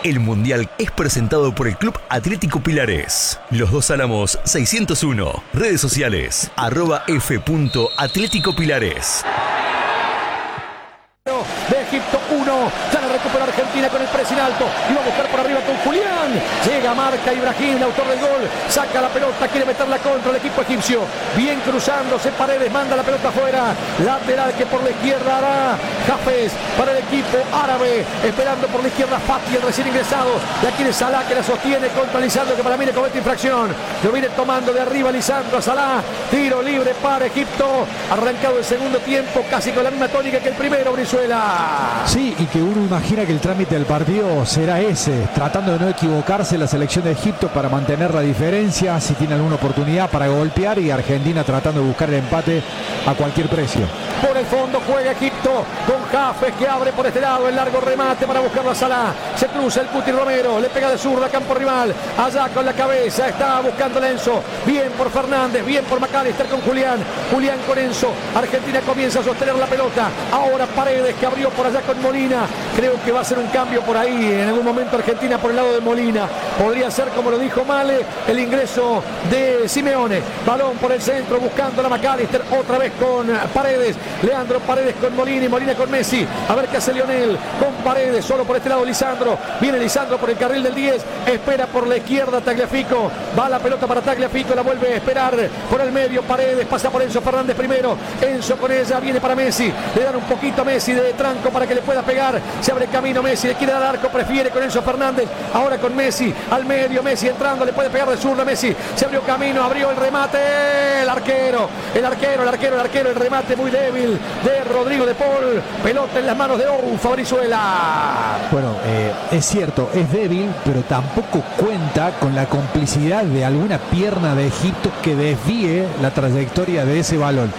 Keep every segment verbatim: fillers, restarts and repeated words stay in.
El Mundial es presentado por el Club Atlético Pilares. Los Dos Álamos seiscientos uno. Redes sociales, arroba f.atlético Pilares. De Egipto uno, ya la recupera Argentina con el pressing alto, y va a buscar por arriba con Julián, llega, marca Ibrahim, el autor del gol, saca la pelota, quiere meterla contra el equipo egipcio, bien cruzándose Paredes, manda la pelota afuera, lateral que por la izquierda hará Hafez para el equipo árabe, esperando por la izquierda Fati, el recién ingresado, la quiere Salah que la sostiene contra Lisandro, que para mí le comete infracción, lo viene tomando de arriba Lisandro a Salah, tiro libre para Egipto, arrancado el segundo tiempo, casi con la misma tónica que el primero, Brizuela. Sí, y que uno imagina que el trámite del partido será ese, tratando de no equivocarse la selección de Egipto para mantener la diferencia, si tiene alguna oportunidad para golpear, y Argentina tratando de buscar el empate a cualquier precio. Por el fondo juega Egipto con Hafez que abre por este lado el largo remate para buscarlo a Salah, se cruza el Cuti Romero, le pega de zurda a campo rival, allá con la cabeza, está buscando Enzo, bien por Fernández, bien por McAllister con Julián, Julián con Enzo, Argentina comienza a sostener la pelota, ahora Paredes que abrió por allá con Molina, creo que va a ser un cambio por ahí, en algún momento Argentina por el lado de Molina, podría ser como lo dijo Male, el ingreso de Simeone, balón por el centro buscando a McAllister, otra vez con Paredes, Leandro Paredes con Molina y Molina con Messi, a ver qué hace Lionel con Paredes, solo por este lado Lisandro, viene Lisandro por el carril del diez, espera por la izquierda Tagliafico, va la pelota para Tagliafico, la vuelve a esperar por el medio Paredes, pasa por Enzo Fernández primero, Enzo con ella, viene para Messi, le dan un poquito a Messi de tranco para que le pueda pegar, se abre camino Messi, le quiere dar arco, prefiere con Enzo Fernández, ahora con Messi, al medio, Messi entrando, le puede pegar de zurda Messi, se abrió camino, abrió el remate, el arquero, el arquero, el arquero, el arquero, el remate muy débil de Rodrigo de Paul, pelota en las manos de Oufa, Brizuela. Bueno, eh, es cierto, es débil, pero tampoco cuenta con la complicidad de alguna pierna de Egipto que desvíe la trayectoria de ese balón,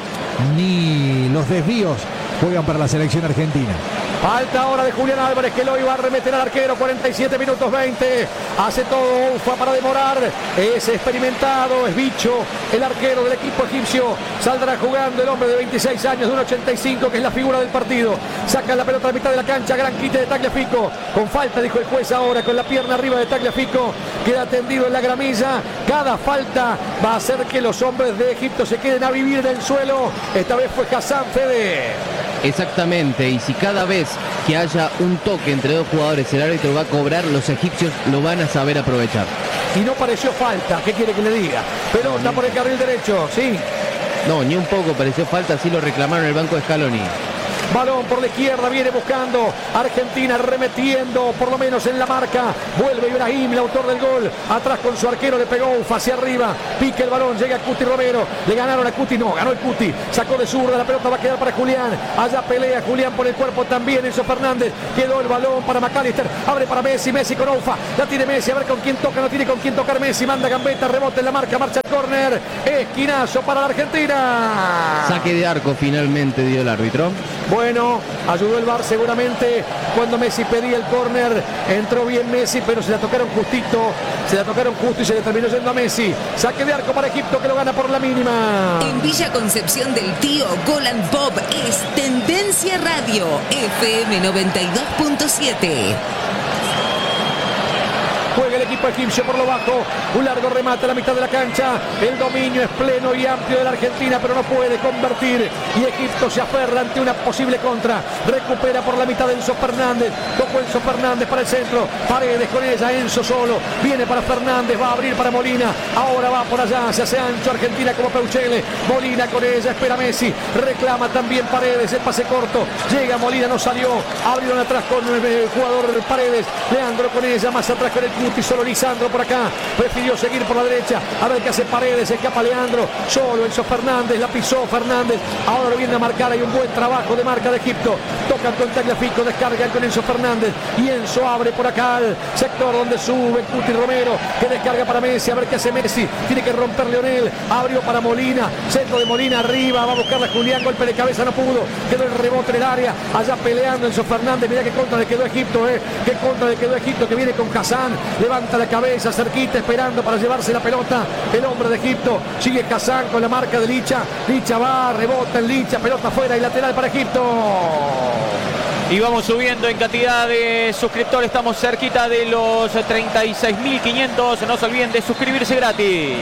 ni los desvíos juegan para la selección argentina. Falta ahora de Julián Álvarez, que lo iba a remeter al arquero, cuarenta y siete minutos veinte, hace todo Oufa para demorar, es experimentado, es bicho, el arquero del equipo egipcio, saldrá jugando el hombre de veintiséis años, de uno ochenta y cinco, que es la figura del partido, saca la pelota a la mitad de la cancha, gran quite de Tagliafico, con falta, dijo el juez ahora, con la pierna arriba de Tagliafico, queda tendido en la gramilla, cada falta va a hacer que los hombres de Egipto se queden a vivir del suelo, esta vez fue Hassan, Fede. Exactamente, y si cada vez que haya un toque entre dos jugadores el árbitro va a cobrar, los egipcios lo van a saber aprovechar. Y no pareció falta, ¿qué quiere que le diga? Pelota no, por el carril derecho, sí. No, ni un poco pareció falta, así lo reclamaron el banco de Scaloni. Balón por la izquierda, viene buscando Argentina, remetiendo por lo menos en la marca, vuelve Ibrahim, el autor del gol, atrás con su arquero, le pegó Ufa hacia arriba, pique el balón, llega Cuti Romero, le ganaron a Cuti, no, ganó el Cuti, sacó de zurda, la pelota va a quedar para Julián, allá pelea Julián por el cuerpo también, Enzo Fernández, quedó el balón para McAllister, abre para Messi, Messi con Ufa, la tiene Messi, a ver con quién toca, no tiene con quién tocar Messi, manda gambeta, rebote en la marca, marcha el córner, esquinazo para la Argentina. Saque de arco finalmente dio el árbitro. Bueno, ayudó el V A R seguramente cuando Messi pedía el córner, entró bien Messi, pero se la tocaron justito, se la tocaron justo y se le terminó yendo a Messi. Saque de arco para Egipto, que lo gana por la mínima. En Villa Concepción del Tío, Golan Pop es Tendencia Radio, F M noventa y dos punto siete. Juega el equipo egipcio por lo bajo, un largo remate a la mitad de la cancha, el dominio es pleno y amplio de la Argentina, pero no puede convertir, y Egipto se aferra ante una posible contra, recupera por la mitad Enzo Fernández, tocó Enzo Fernández para el centro, Paredes con ella, Enzo solo, viene para Fernández, va a abrir para Molina, ahora va por allá, se hace ancho Argentina como Peuchele, Molina con ella, espera Messi, reclama también Paredes, el pase corto, llega Molina, no salió, abrieron atrás con el jugador Paredes, Leandro con ella, más atrás con el Cuti, solo Lisandro por acá, prefirió seguir por la derecha, a ver qué hace Paredes, escapa Leandro, solo Enzo Fernández, la pisó Fernández, ahora lo viene a marcar, hay un buen trabajo de marca de Egipto, tocan con Tagliafico, descargan con Enzo Fernández, y Enzo abre por acá al sector donde sube Cuti Romero, que descarga para Messi, a ver qué hace Messi, tiene que romper Lionel, abrió para Molina, centro de Molina arriba, va a buscarla Julián, golpe de cabeza, no pudo, quedó el rebote en el área, allá peleando Enzo Fernández, mira qué contra le quedó Egipto, eh, qué contra le quedó Egipto, que viene con Hassan, levanta la cabeza, cerquita, esperando para llevarse la pelota, el hombre de Egipto, sigue Hassan con la marca de Licha, Licha va, rebota en Licha, pelota afuera y lateral para Egipto. Y vamos subiendo en cantidad de suscriptores. Estamos cerquita de los treinta y seis mil quinientos. No se olviden de suscribirse gratis.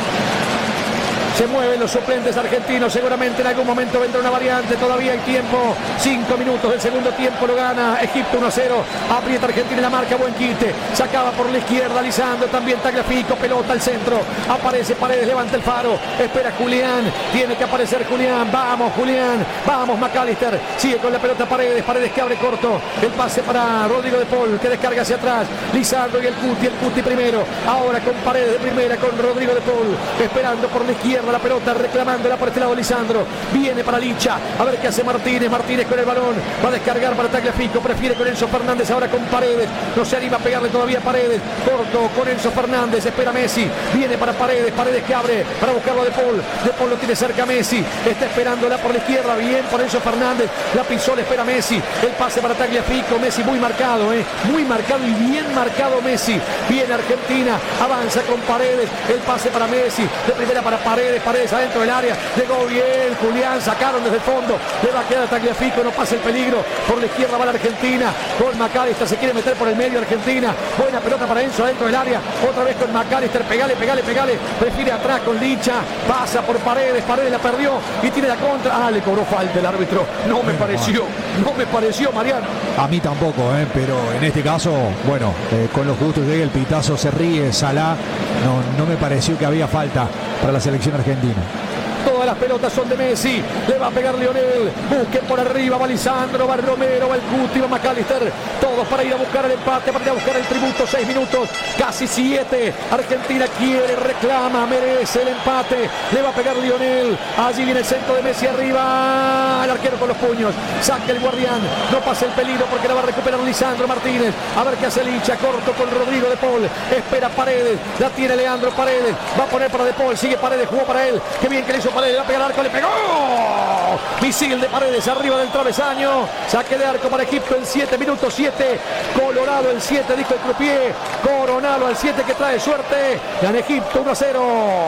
Se mueven los suplentes argentinos. Seguramente en algún momento vendrá una variante. Todavía hay tiempo. Cinco minutos del segundo tiempo. Lo gana Egipto uno a cero. Aprieta Argentina en la marca. Buen quite. Sacaba por la izquierda. Lisandro. También Tagliafico. Pelota al centro. Aparece Paredes. Levanta el faro. Espera Julián. Tiene que aparecer Julián. Vamos Julián. Vamos McAllister. Sigue con la pelota Paredes. Paredes que abre corto. El pase para Rodrigo de Paul. Que descarga hacia atrás. Lisandro y el Cuti. El Cuti primero. Ahora con Paredes de primera. Con Rodrigo de Paul. Esperando por la izquierda. La pelota reclamándola por este lado Lisandro. Viene para Licha. A ver qué hace Martínez. Martínez con el balón. Va a descargar para Tagliafico. Prefiere con Enzo Fernández. Ahora con Paredes. No se anima a pegarle todavía Paredes. Corto con Enzo Fernández. Espera Messi. Viene para Paredes. Paredes que abre para buscarlo de Paul. De Paul lo tiene cerca Messi. Está esperándola por la izquierda. Bien por Enzo Fernández. La pisó. Le espera Messi. El pase para Tagliafico. Messi muy marcado. Eh. Muy marcado y bien marcado Messi. Viene Argentina. Avanza con Paredes. El pase para Messi. De primera para Paredes. Paredes adentro del área. Llegó bien Julián. Sacaron desde el fondo. Le va a quedar a Tagliafico. No pasa el peligro. Por la izquierda va la Argentina. Con McAllister. Se quiere meter por el medio Argentina. Buena pelota para Enzo adentro del área. Otra vez con McAllister. Pegale, pegale, pegale. Prefiere atrás con Licha. Pasa por Paredes. Paredes la perdió. Y tiene la contra. Ah, le cobró falta el árbitro. No me pareció. No me pareció, Mariano. A mí tampoco, ¿eh? Pero en este caso, bueno, eh, con los justos llega el pitazo, se ríe Salah. No, no me pareció que había falta para la selección argentina. Todas las pelotas son de Messi. Le va a pegar Lionel. Busquen por arriba. Va Lisandro. Va Romero. Va el Cuti. Va McAllister. Todos para ir a buscar el empate. Para ir a buscar el tributo. Seis minutos. Casi siete. Argentina quiere, reclama, merece el empate. Le va a pegar Lionel. Allí viene el centro de Messi arriba. El arquero con los puños. Saca el guardián. No pasa el peligro porque la va a recuperar Lisandro Martínez. A ver qué hace Licha. Corto con Rodrigo de Paul. Espera Paredes. La tiene Leandro Paredes. Va a poner para de Paul. Sigue Paredes. Jugó para él. Qué bien que le hizo Paredes, va a pegar al arco, le pegó. Misil de Paredes arriba del travesaño. Saque de arco para Egipto en siete minutos. siete. Colorado el siete, dijo el croupier. Coronado al siete que trae suerte. Gana Egipto uno a cero.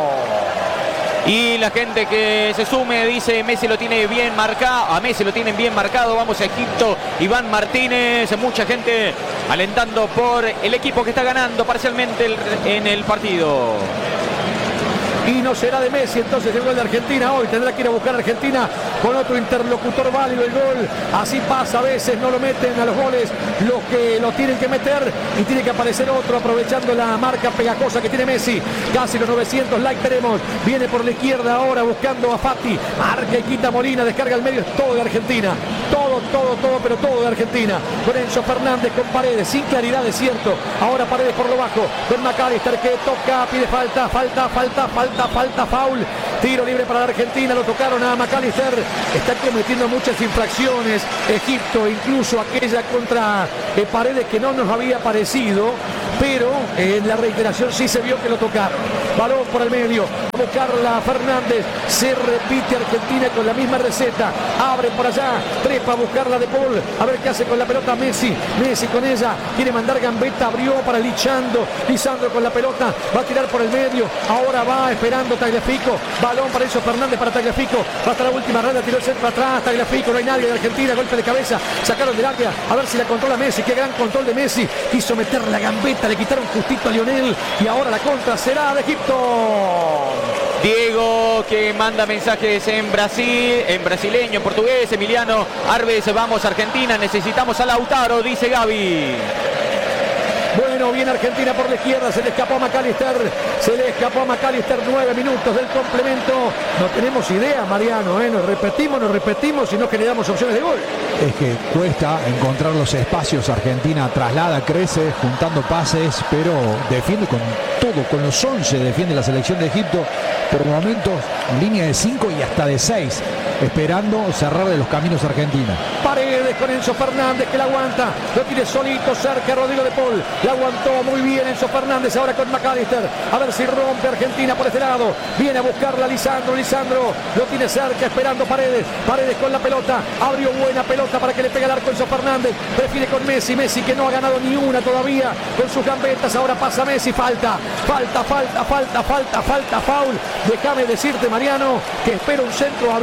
Y la gente que se sume dice Messi lo tiene bien marcado. A Messi lo tienen bien marcado. Vamos a Egipto. Iván Martínez. Mucha gente alentando por el equipo que está ganando parcialmente el, en el partido. Y no será de Messi entonces el gol de Argentina hoy. Tendrá que ir a buscar a Argentina con otro interlocutor válido el gol. Así pasa a veces, no lo meten a los goles los que lo tienen que meter. Y tiene que aparecer otro aprovechando la marca pegajosa que tiene Messi. Casi los novecientos likes tenemos. Viene por la izquierda ahora buscando a Fati. Marca y quita Molina, descarga al medio. Es todo de Argentina. Todo, todo, todo, pero todo de Argentina. Con Enzo Fernández, con Paredes. Sin claridad, es cierto. Ahora Paredes por lo bajo. Con McAllister que toca, pide falta, falta, falta, falta. Falta, foul, tiro libre para la Argentina, lo tocaron a McAllister, está cometiendo muchas infracciones Egipto, incluso aquella contra eh, Paredes que no nos había parecido, pero eh, en la reiteración sí se vio que lo tocaron. Balón por el medio, a buscarla Fernández, se repite Argentina con la misma receta, abre por allá, trepa a buscarla de Paul, a ver qué hace con la pelota Messi, Messi con ella, quiere mandar gambeta, abrió para Lichando, Lisandro con la pelota, va a tirar por el medio, ahora va esperando Tagliafico, balón para Enzo Fernández para Tagliafico, va hasta la última ronda, tiró el centro atrás, Tagliafico, no hay nadie de Argentina, golpe de cabeza, sacaron del área, a ver si la controla Messi, qué gran control de Messi, quiso meter la gambeta, le quitaron justito a Lionel y ahora la contra será de Egipto. Diego que manda mensajes en Brasil, en brasileño, en portugués. Emiliano Arbes, vamos Argentina, necesitamos a Lautaro, dice Gaby. Bueno, viene Argentina por la izquierda, se le escapó a McAllister, se le escapó a McAllister, nueve minutos del complemento. No tenemos idea, Mariano, ¿eh? Nos repetimos, nos repetimos y no generamos opciones de gol. Es que cuesta encontrar los espacios. Argentina traslada, crece, juntando pases, pero defiende con todo, con los once defiende la selección de Egipto. Por momentos, línea de cinco y hasta de seis, esperando cerrar de los caminos a Argentina. Paredes con Enzo Fernández que la aguanta, lo tiene solito cerca Rodrigo de Paul, la aguantó muy bien Enzo Fernández, ahora con McAllister, a ver si rompe Argentina por este lado, viene a buscarla Lisandro, Lisandro lo tiene cerca esperando Paredes, Paredes con la pelota, abrió buena pelota para que le pegue al arco Enzo Fernández, prefiere con Messi, Messi que no ha ganado ni una todavía con sus gambetas, ahora pasa Messi, falta, falta, falta, falta, falta, falta, foul, déjame decirte Mariano que espera un centro abierto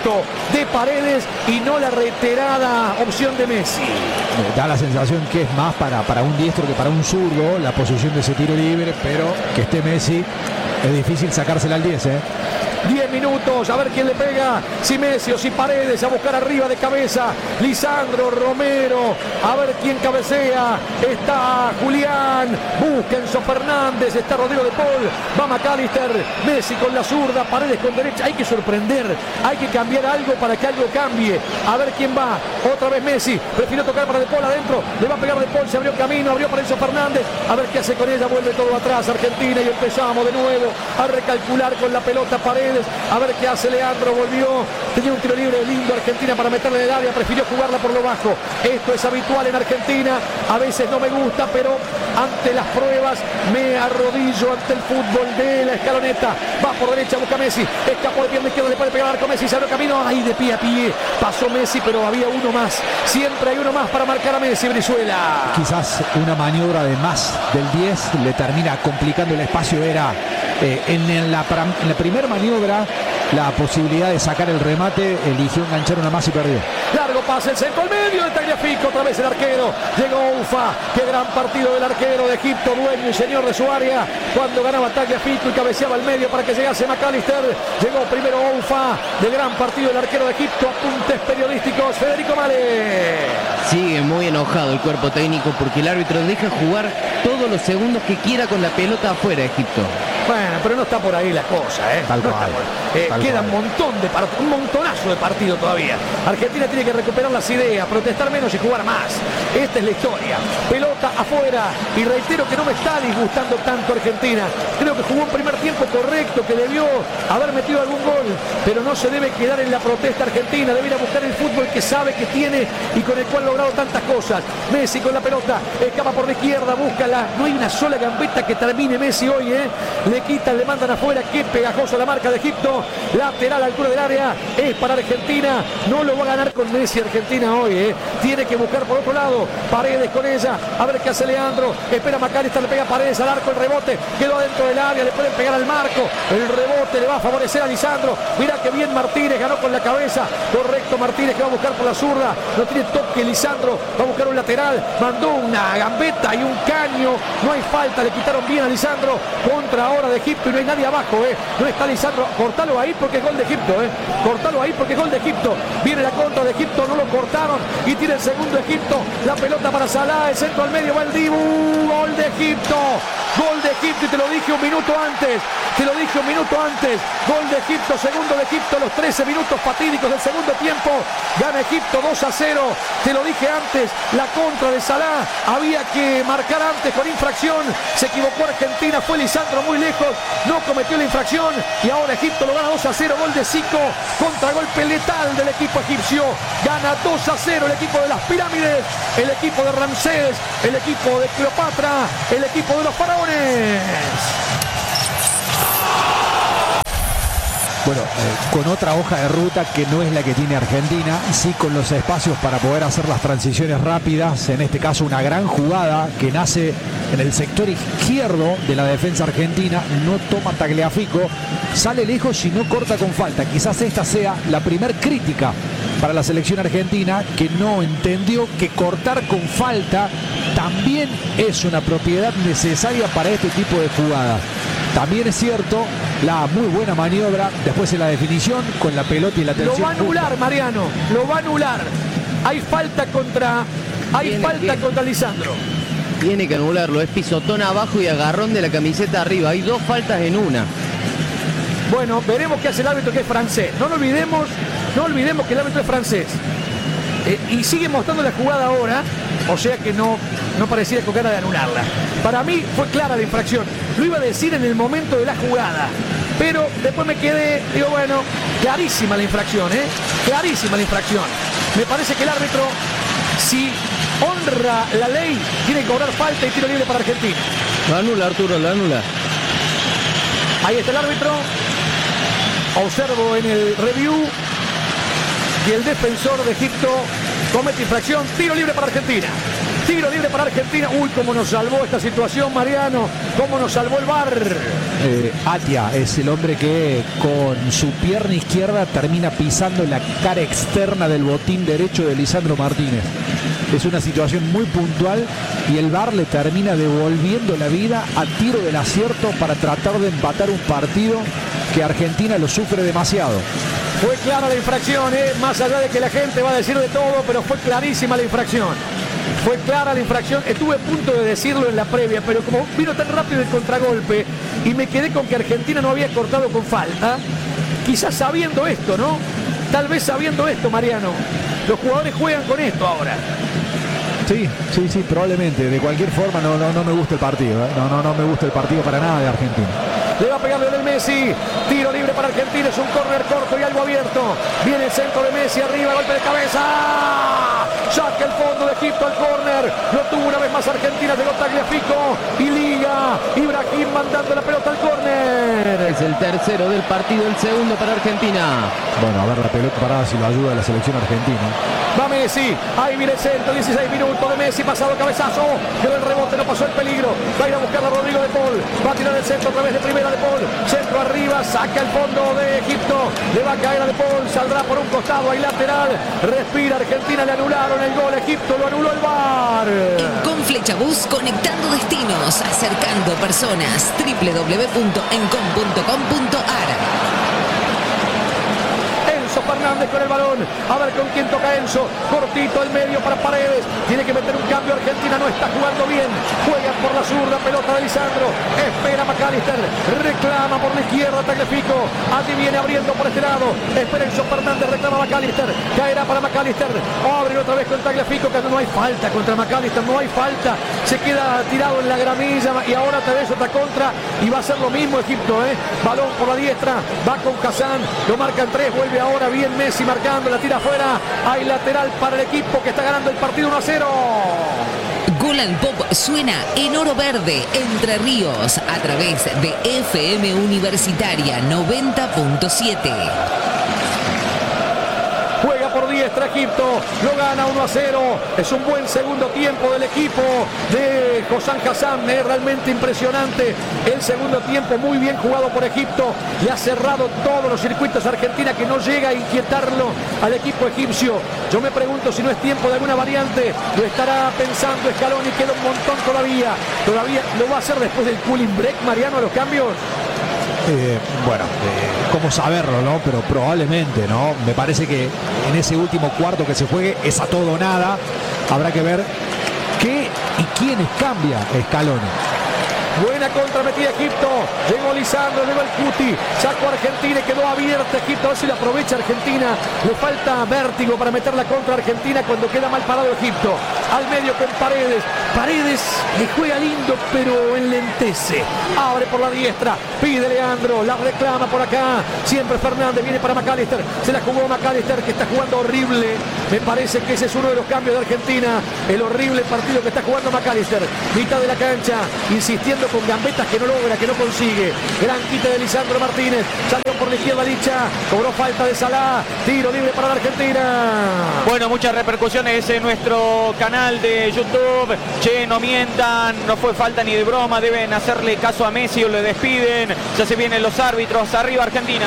gesto de Paredes y no la reiterada opción de Messi. Da la sensación que es más para, para un diestro que para un zurdo la posición de ese tiro libre, pero que esté Messi es difícil sacársela al diez, ¿eh? diez minutos, a ver quién le pega, si Messi o si Paredes, a buscar arriba de cabeza, Lisandro, Romero, a ver quién cabecea, está Julián, busca Enzo Fernández, está Rodrigo de Paul, va McAllister, Messi con la zurda, Paredes con derecha, hay que sorprender, hay que cambiar algo para que algo cambie, a ver quién va, otra vez Messi, prefirió tocar para de Paul adentro, le va a pegar de Paul, se abrió camino, abrió para Enzo Fernández, a ver qué hace con ella, vuelve todo atrás Argentina y empezamos de nuevo a recalcular con la pelota Paredes. A ver qué hace Leandro, volvió, tenía un tiro libre lindo Argentina para meterle en el área, prefirió jugarla por lo bajo. Esto es habitual en Argentina, a veces no me gusta, pero ante las pruebas me arrodillo ante el fútbol de la Escaloneta. Va por derecha, busca Messi, escapó de pierna izquierda, le puede pegar al arco Messi, se abrió camino, ahí de pie a pie, pasó Messi, pero había uno más, siempre hay uno más para marcar a Messi, Brizuela. Quizás una maniobra de más del diez le termina complicando el espacio, era eh, en, la, en la primera maniobra la posibilidad de sacar el remate, eligió enganchar una más y perdió. Largo pase, el centro al medio de Tagliafico, otra vez el arquero, llegó Ufa, qué gran partido del arquero de Egipto, dueño y señor de su área, cuando ganaba Tagliafico y cabeceaba al medio para que llegase McAllister, llegó primero Ufa, de gran partido del arquero de Egipto, apuntes periodísticos, Federico Male. Sigue muy enojado el cuerpo técnico porque el árbitro deja jugar todos los segundos que quiera con la pelota afuera Egipto. Bueno, pero no está por ahí la cosa, ¿eh? Tal no cual, por... eh, tal queda cual. un montón de partido, un montonazo de partido todavía. Argentina tiene que recuperar las ideas, protestar menos y jugar más. Esta es la historia. Pelota afuera. Y reitero que no me está disgustando tanto Argentina. Creo que jugó un primer tiempo correcto, que debió haber metido algún gol. Pero no se debe quedar en la protesta Argentina. Debe ir a buscar el fútbol que sabe que tiene y con el cual ha logrado tantas cosas. Messi con la pelota, escapa por la izquierda, búscala. No hay una sola gambeta que termine Messi hoy, ¿eh? Le quitan, le mandan afuera. Qué pegajosa la marca de Egipto. Lateral a la altura del área. Es para Argentina. No lo va a ganar con Messi Argentina hoy, ¿eh? Tiene que buscar por otro lado. Paredes con ella. A ver qué hace Leandro. Espera McAllister, le pega Paredes al arco. El rebote quedó adentro del área. Le pueden pegar al marco. El rebote le va a favorecer a Lisandro. Mira que bien Martínez ganó con la cabeza. Correcto Martínez que va a buscar por la zurda. No tiene toque Lisandro. Va a buscar un lateral. Mandó una gambeta y un caño. No hay falta. Le quitaron bien a Lisandro. Contra ahora de Egipto y no hay nadie abajo, ¿eh? No está Lisandro. Cortalo ahí porque es gol de Egipto, ¿eh? Cortalo ahí porque es gol de Egipto. Viene la contra de Egipto. No lo cortaron. Y tiene el segundo Egipto. La pelota para Salah. El centro al medio va el Dibu. Gol de Egipto. Gol de Egipto y te lo dije un minuto antes. Te lo dije un minuto antes. Gol de Egipto. Segundo de Egipto. Los trece minutos fatídicos del segundo tiempo. Gana Egipto dos a cero. Te lo dije antes. La contra de Salah. Había que marcar antes con infracción. Se equivocó Argentina. Fue Lisandro muy lejos. No cometió la infracción. Y ahora Egipto lo gana dos a cero. Gol de Zico. Contragolpe letal del equipo egipcio. Gana dos a cero el equipo de las pirámides. El equipo de Ramsés. El equipo de Cleopatra. El equipo de los faraones. Bueno, eh, con otra hoja de ruta que no es la que tiene Argentina, sí con los espacios para poder hacer las transiciones rápidas, en este caso una gran jugada que nace en el sector izquierdo de la defensa argentina, no toma Tagliafico, sale lejos y no corta con falta. Quizás esta sea la primer crítica para la selección argentina, que no entendió que cortar con falta también es una propiedad necesaria para este tipo de jugadas. También es cierto la muy buena maniobra después en la definición con la pelota y la tensión. Lo va a anular, junta. Mariano. Lo va a anular. Hay falta contra. Hay Viene, falta viene. contra Lisandro. Tiene que anularlo. Es pisotón abajo y agarrón de la camiseta arriba. Hay dos faltas en una. Bueno, veremos qué hace el árbitro, que es francés. No lo olvidemos, no olvidemos que el árbitro es francés. Eh, y sigue mostrando la jugada ahora, o sea que no, no pareciera con ganas de anularla. Para mí fue clara la infracción. Lo iba a decir en el momento de la jugada, pero después me quedé, digo, bueno, clarísima la infracción, ¿eh? Clarísima la infracción. Me parece que el árbitro, si honra la ley, tiene que cobrar falta y tiro libre para Argentina. Lo anula, Arturo, lo anula. Ahí está el árbitro. Observo en el review y el defensor de Egipto comete infracción. Tiro libre para Argentina. Tiro libre para Argentina. Uy, cómo nos salvó esta situación, Mariano. Cómo nos salvó el V A R. Eh, Atia es el hombre que con su pierna izquierda termina pisando la cara externa del botín derecho de Lisandro Martínez. Es una situación muy puntual y el V A R le termina devolviendo la vida a tiro del acierto para tratar de empatar un partido que Argentina lo sufre demasiado. Fue clara la infracción, ¿eh? Más allá de que la gente va a decir de todo, pero fue clarísima la infracción. Fue clara la infracción. Estuve a punto de decirlo en la previa, pero como vino tan rápido el contragolpe y me quedé con que Argentina no había cortado con falta, quizás sabiendo esto, ¿no? Tal vez sabiendo esto, Mariano. Los jugadores juegan con esto ahora. Sí, sí, sí, probablemente. De cualquier forma no, no, no me gusta el partido, ¿eh? No, no, no me gusta el partido para nada de Argentina. Le va a pegar Lionel Messi. Tiro libre para Argentina. Es un córner corto y algo abierto. Viene el centro de Messi. Arriba, golpe de cabeza. Saca el fondo de Egipto al córner. Lo tuvo una vez más Argentina. Llegó Tagliafico y liga. Ibrahim mandando la pelota al córner. Es el tercero del partido, el segundo para Argentina. Bueno, a ver la pelota parada si lo ayuda a la selección argentina. Va Messi. Ahí viene el centro. dieciséis minutos de Messi. Pasado cabezazo. Quedó el rebote. No pasó el peligro. Va a ir a buscar a Rodrigo de Paul. Va a tirar el centro a través de primera de Paul. Centro arriba. Saca el fondo de Egipto. Le va a caer a de Paul. Saldrá por un costado. Hay lateral. Respira Argentina. Le anularon el gol. Egipto lo anuló el V A R. En Conflechabús, conectando destinos, acercando personas. doble u doble u doble u punto encom punto com punto a r. Enzo Fernández con el balón. A ver con quién toca Enzo. Cortito al medio para Paredes. Tiene que meter un cambio. Argentina no está jugando bien. Juega por la zurda. Pelota de Lisandro. Espera McAllister. Reclama por la izquierda Tagliafico. Allí viene abriendo por este lado. Espera Enzo Fernández. Reclama McAllister. Caerá para McAllister. Abre otra vez con Tagliafico. Que no hay falta contra McAllister. No hay falta. Se queda tirado en la gramilla. Y ahora te ves otra contra. Y va a ser lo mismo Egipto. ¿eh? Balón por la diestra. Va con Hassan. Lo marcan tres. Vuelve ahora. Bien Messi marcando, la tira afuera. Hay lateral para el equipo que está ganando el partido uno a cero. Golan Pop suena en Oro Verde, Entre Ríos, a través de F M Universitaria noventa punto siete. Juega por diestra Egipto, lo gana uno a cero. Es un buen segundo tiempo del equipo de Hossam Hassan, es realmente impresionante. El segundo tiempo muy bien jugado por Egipto. Le ha cerrado todos los circuitos a Argentina, que no llega a inquietarlo al equipo egipcio. Yo me pregunto si no es tiempo de alguna variante. Lo estará pensando Scaloni, queda un montón todavía. Todavía lo va a hacer después del cooling break, Mariano, a los cambios. Eh, bueno, eh, cómo saberlo, ¿no? Pero probablemente, ¿no? Me parece que en ese último cuarto que se juegue es a todo o nada. Habrá que ver qué y quiénes cambia Scaloni. Buena contra metida Egipto. Llegó Lisandro, llegó el Cuti. Sacó Argentina y quedó abierta Egipto. A ver si la aprovecha Argentina. Le falta vértigo para meter la contra Argentina cuando queda mal parado Egipto. Al medio con Paredes. Paredes le juega lindo, pero enlentece. Abre por la diestra. Pide Leandro. La reclama por acá. Siempre Fernández. Viene para McAllister. Se la jugó McAllister, que está jugando horrible. Me parece que ese es uno de los cambios de Argentina. El horrible partido que está jugando McAllister. Mitad de la cancha. Insistiendo con gambetas que no logra, que no consigue. Gran quite de Lisandro Martínez. Salió por la izquierda Licha. Cobró falta de Salah. Tiro libre para la Argentina. Bueno, muchas repercusiones en nuestro canal de YouTube. Che, no mientan, no fue falta ni de broma. Deben hacerle caso a Messi o le despiden. Ya se vienen los árbitros. Arriba Argentina.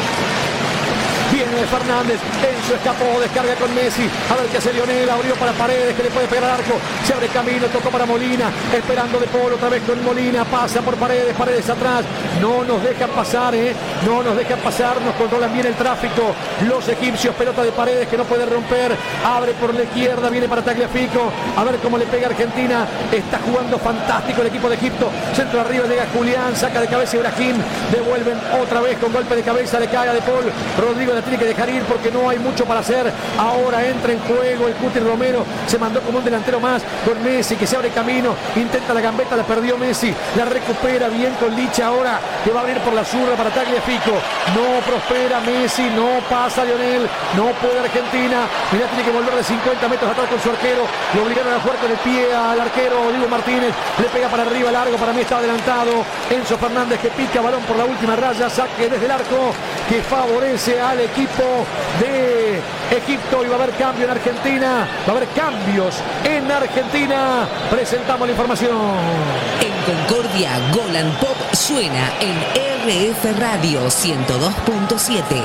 Viene Fernández, Enzo escapó, descarga con Messi. A ver qué hace Lionel, abrió para Paredes, que le puede pegar al arco. Se abre camino, tocó para Molina, esperando de Paul, otra vez con Molina. Pasa por Paredes, Paredes atrás. No nos dejan pasar, ¿eh? No nos dejan pasar, nos controlan bien el tráfico. Los egipcios, pelota de Paredes que no puede romper. Abre por la izquierda, viene para Tagliafico. A ver cómo le pega Argentina. Está jugando fantástico el equipo de Egipto. Centro arriba, llega Julián, saca de cabeza Ibrahim. Devuelven otra vez con golpe de cabeza, le cae a de Paul. Rodrigo la tiene que dejar ir porque no hay mucho para hacer. Ahora entra en juego el Cuti Romero. Se mandó como un delantero más con Messi, que se abre camino. Intenta la gambeta, la perdió Messi. La recupera bien con Licha ahora, que va a abrir por la zurda para Tagliafico. No prospera Messi, no pasa Lionel. No puede Argentina. Mirá, tiene que volver de cincuenta metros atrás con su arquero. Lo obligaron a jugar con el pie al arquero Diego Martínez. Le pega para arriba, largo. Para mí está adelantado Enzo Fernández, que pica balón por la última raya. Saque desde el arco. que favorece al equipo de Egipto, y va a haber cambio en Argentina, va a haber cambios en Argentina. Presentamos la información. En Concordia, Golan Pop suena en R F Radio ciento dos punto siete.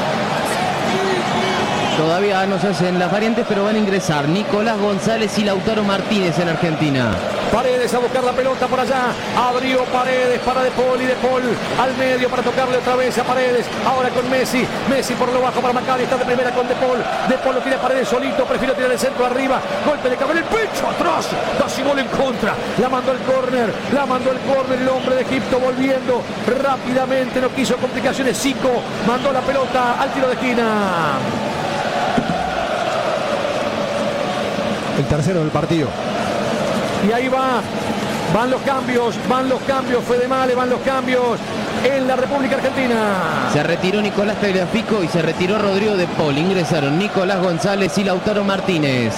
Todavía no se hacen las variantes, pero van a ingresar Nicolás González y Lautaro Martínez en Argentina. Paredes a buscar la pelota por allá. Abrió Paredes para De Paul, y De Paul al medio para tocarle otra vez a Paredes. Ahora con Messi. Messi por lo bajo para Maccabi. Está de primera con De Paul. De Paul lo tiene Paredes solito. Prefiero tirar el centro arriba. Golpe de cabeza en el pecho. Atrás. Casi gol en contra. La mandó el córner. La mandó el córner. El hombre de Egipto volviendo rápidamente. No quiso complicaciones. Zico mandó la pelota al tiro de esquina. El tercero del partido. Y ahí va, van los cambios, van los cambios, Fede Male, van los cambios en la República Argentina. Se retiró Nicolás Tagliafico y se retiró Rodrigo De Paul. Ingresaron Nicolás González y Lautaro Martínez.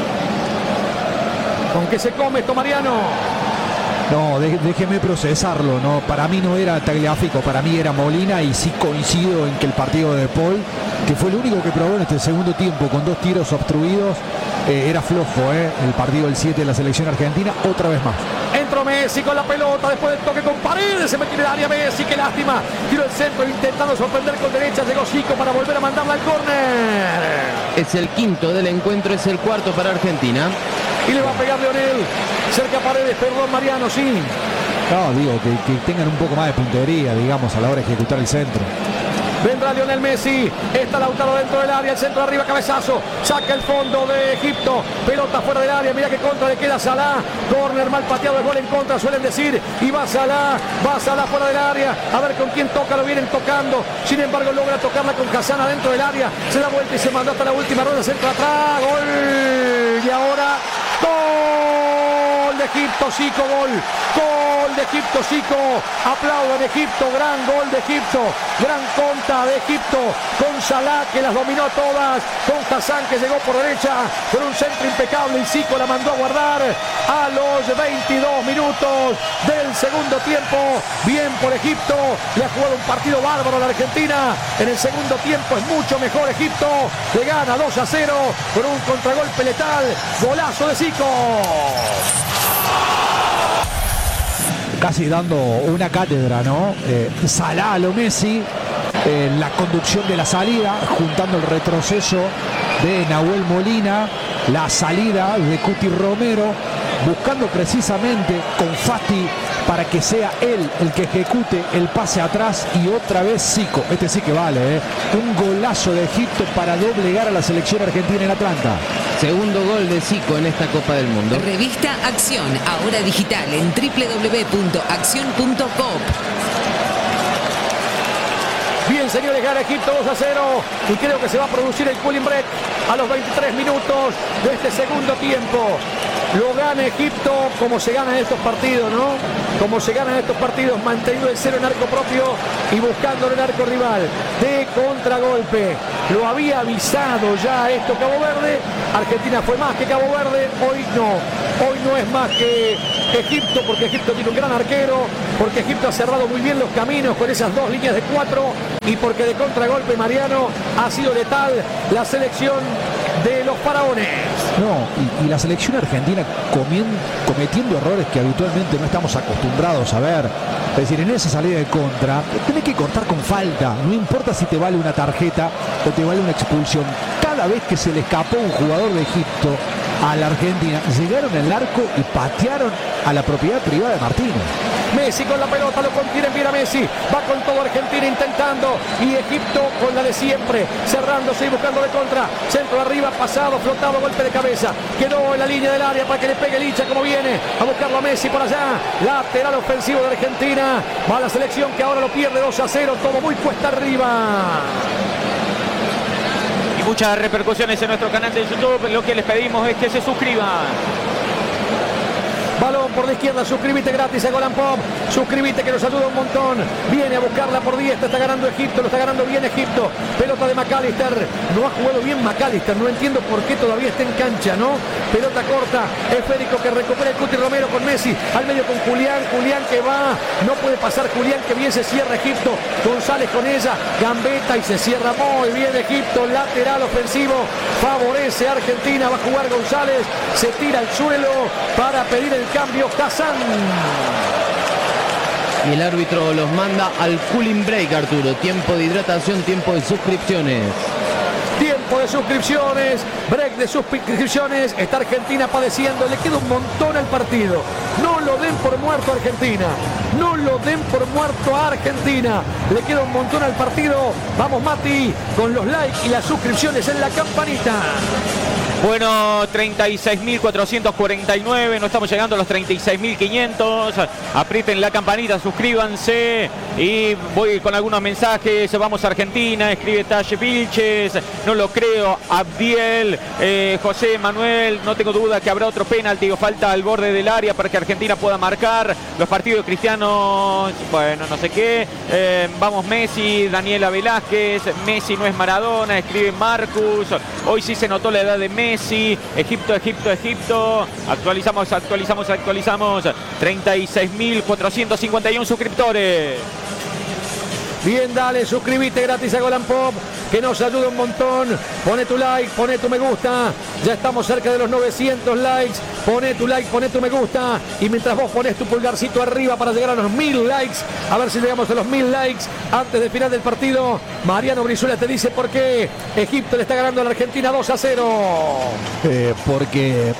¿Con qué se come esto, Mariano? No, de, déjeme procesarlo, no, para mí no era Tagliafico, para mí era Molina, y sí coincido en que el partido de De Paul, que fue el único que probó en este segundo tiempo con dos tiros obstruidos, eh, era flojo, eh, el partido del siete de la selección argentina, otra vez más. Entró Messi con la pelota después del toque con Paredes, se metió en el área Messi, qué lástima, tiró el centro intentando sorprender con derecha, llegó Zico para volver a mandarla al córner. Es el quinto del encuentro, es el cuarto para Argentina. Y le va a pegar Leonel, cerca a Paredes, perdón Mariano, sí. No, digo, que, que tengan un poco más de puntería, digamos, a la hora de ejecutar el centro. Vendrá Lionel Messi, está Lautaro dentro del área, el centro arriba, cabezazo, saca el fondo de Egipto, pelota fuera del área, mira que contra le queda Salah, córner mal pateado, el gol en contra suelen decir, y va Salah, va Salah fuera del área, a ver con quién toca, lo vienen tocando, sin embargo logra tocarla con Hassan adentro del área, se da vuelta y se mandó hasta la última ronda, centro atrás, gol, y ahora gol de Egipto, Zico, gol, gol de Egipto, Zico, aplaudan Egipto, gran gol de Egipto, gran contra de Egipto, con Salah que las dominó todas, con Hassan que llegó por derecha, con un centro impecable, y Zico la mandó a guardar a los veintidós minutos del segundo tiempo. Bien por Egipto, le ha jugado un partido bárbaro a la Argentina, en el segundo tiempo es mucho mejor Egipto, le gana dos a cero con un contragolpe letal, golazo de Zico. Casi dando una cátedra, ¿no? Eh, Salah a lo Messi, eh, la conducción de la salida, juntando el retroceso de Nahuel Molina, la salida de Cuti Romero, buscando precisamente con Fati para que sea él el que ejecute el pase atrás, y otra vez Zico, este sí que vale, ¿eh? Un golazo de Egipto para doblegar a la selección argentina en Atlanta. Segundo gol de Zico en esta Copa del Mundo. Revista Acción, ahora digital en doble u doble u doble u punto acción punto com. Bien, señores, gana Egipto dos a cero, y creo que se va a producir el cooling break a los veintitrés minutos de este segundo tiempo. Lo gana Egipto como se ganan estos partidos, ¿no? Como se ganan estos partidos, manteniendo el cero en arco propio y buscando el arco rival de contragolpe. Lo había avisado ya esto Cabo Verde. Argentina fue más que Cabo Verde, hoy no. Hoy no es más que Egipto, porque Egipto tiene un gran arquero, porque Egipto ha cerrado muy bien los caminos con esas dos líneas de cuatro, y porque de contragolpe, Mariano, ha sido letal la selección de los faraones. No, y, y la selección argentina comien, cometiendo errores que habitualmente no estamos acostumbrados a ver. Es decir, en esa salida de contra, tenés que cortar con falta. No importa si te vale una tarjeta o te vale una expulsión. Cada vez que se le escapó un jugador de Egipto a la Argentina, llegaron al arco y patearon a la propiedad privada de Martínez. Messi con la pelota, lo contiene bien a Messi, va con todo Argentina intentando, y Egipto con la de siempre, cerrándose y buscando de contra, centro arriba, pasado, flotado, golpe de cabeza, quedó en la línea del área para que le pegue Licha como viene, a buscarlo a Messi por allá, lateral ofensivo de Argentina, va la selección que ahora lo pierde dos a cero, todo muy cuesta arriba. Y muchas repercusiones en nuestro canal de YouTube, lo que les pedimos es que se suscriban. Balón por la izquierda, suscríbete gratis a Golan Pop, suscríbete que nos ayuda un montón. Viene a buscarla por diestra, está ganando Egipto, lo está ganando bien Egipto. Pelota de McAllister, no ha jugado bien McAllister, no entiendo por qué todavía está en cancha, ¿no? Pelota corta, esférico que recupera el Cuti Romero con Messi, al medio con Julián, Julián que va, no puede pasar Julián, que bien se cierra Egipto, González con ella, gambeta y se cierra muy bien Egipto, lateral ofensivo, favorece a Argentina, va a jugar González, se tira al suelo para pedir el cambio Hassan. Y el árbitro los manda al cooling break, Arturo. Tiempo de hidratación, tiempo de suscripciones. Tiempo de suscripciones, break de suscripciones. Está Argentina padeciendo, le queda un montón al partido. No lo den por muerto a Argentina. No lo den por muerto a Argentina. Le queda un montón al partido. Vamos, Mati, con los likes y las suscripciones en la campanita. Bueno, treinta y seis mil cuatrocientos cuarenta y nueve, no estamos llegando a los treinta y seis mil quinientos. Aprieten la campanita, suscríbanse. Y voy con algunos mensajes. Vamos a Argentina, escribe Talle Vilches. No lo creo, Abdiel, eh, José Manuel. No tengo duda que habrá otro penalti o falta al borde del área para que Argentina pueda marcar. Los partidos cristianos, bueno, no sé qué. Eh, vamos Messi, Daniela Velázquez. Messi no es Maradona, escribe Marcus. Hoy sí se notó la edad de Messi. Messi, Egipto, Egipto, Egipto. Actualizamos, actualizamos, actualizamos. treinta y seis mil cuatrocientos cincuenta y uno suscriptores. Bien, dale, suscríbete gratis a Golan Pop, que nos ayuda un montón. Pone tu like, pone tu me gusta. Ya estamos cerca de los novecientos likes. Pone tu like, pone tu me gusta. Y mientras vos pones tu pulgarcito arriba para llegar a los mil likes, a ver si llegamos a los mil likes antes del final del partido. Mariano Brizuela te dice por qué Egipto le está ganando a la Argentina dos a cero. Eh, porque eh,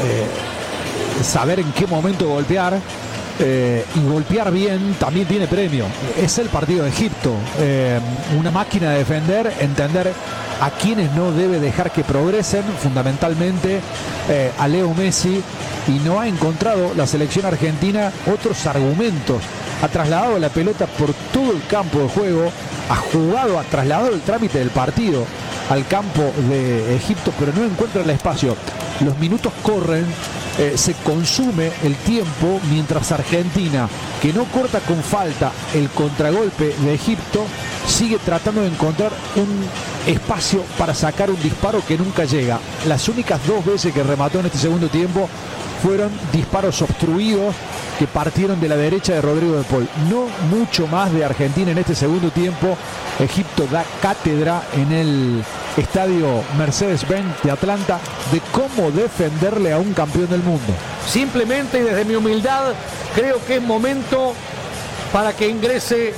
saber en qué momento golpear. Eh, y golpear bien también tiene premio. Es el partido de Egipto, eh, una máquina de defender, entender a quienes no debe dejar que progresen, fundamentalmente eh, a Leo Messi, y no ha encontrado la selección argentina otros argumentos. Ha trasladado la pelota por todo el campo de juego, ha jugado, ha trasladado el trámite del partido al campo de Egipto, pero no encuentra el espacio. Los minutos corren, eh, se consume el tiempo, mientras Argentina, que no corta con falta el contragolpe de Egipto, sigue tratando de encontrar un espacio para sacar un disparo que nunca llega. Las únicas dos veces que remató en este segundo tiempo fueron disparos obstruidos que partieron de la derecha de Rodrigo de Paul. No mucho más de Argentina en este segundo tiempo. Egipto da cátedra en el estadio Mercedes-Benz de Atlanta de cómo defenderle a un campeón del mundo. Simplemente, y desde mi humildad, creo que es momento para que ingrese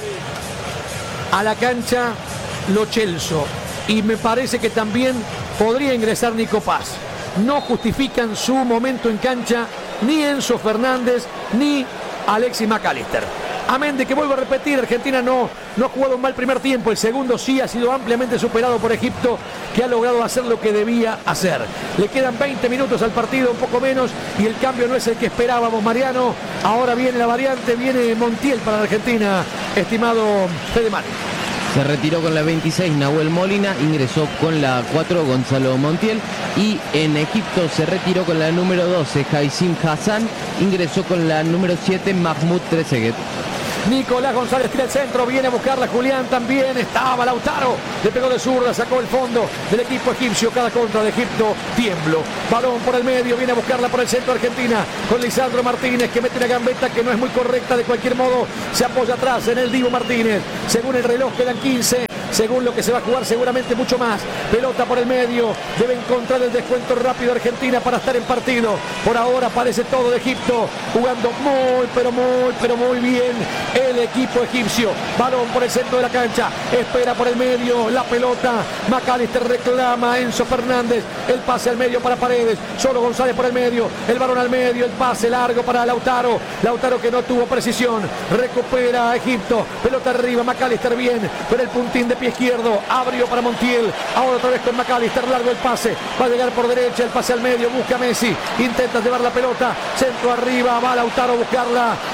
a la cancha Lo Celso. Y me parece que también podría ingresar Nico Paz. No justifican su momento en cancha ni Enzo Fernández ni Alexis McAllister. Amén de que, vuelvo a repetir, Argentina no, no ha jugado un mal primer tiempo. El segundo sí ha sido ampliamente superado por Egipto, que ha logrado hacer lo que debía hacer. Le quedan veinte minutos al partido, un poco menos, y el cambio no es el que esperábamos, Mariano. Ahora viene la variante, viene Montiel para la Argentina, estimado Fede Mari. Se retiró con la veintiséis Nahuel Molina, ingresó con la cuatro Gonzalo Montiel, y en Egipto se retiró con la número doce Haitham Hassan, ingresó con la número siete Mahmoud Trezeguet. Nicolás González tira el centro, viene a buscarla Julián, también estaba Lautaro, le pegó de zurda, sacó el fondo del equipo egipcio. Cada contra de Egipto tiemblo, balón por el medio, viene a buscarla por el centro Argentina, con Lisandro Martínez, que mete una gambeta que no es muy correcta. De cualquier modo se apoya atrás en el Dibu Martínez. Según el reloj quedan quince, según lo que se va a jugar seguramente mucho más. Pelota por el medio, debe encontrar el descuento rápido Argentina para estar en partido. Por ahora parece todo de Egipto, jugando muy pero muy pero muy bien el equipo egipcio. Balón por el centro de la cancha, espera por el medio la pelota. McAllister reclama, Enzo Fernández, el pase al medio para Paredes, solo González por el medio, el balón al medio, el pase largo para Lautaro, Lautaro que no tuvo precisión, recupera a Egipto, pelota arriba, McAllister bien, con el puntín de pie izquierdo, abrió para Montiel, ahora otra vez con McAllister, largo el pase, va a llegar por derecha, el pase al medio, busca Messi, intenta llevar la pelota, centro arriba, va Lautaro a buscarla,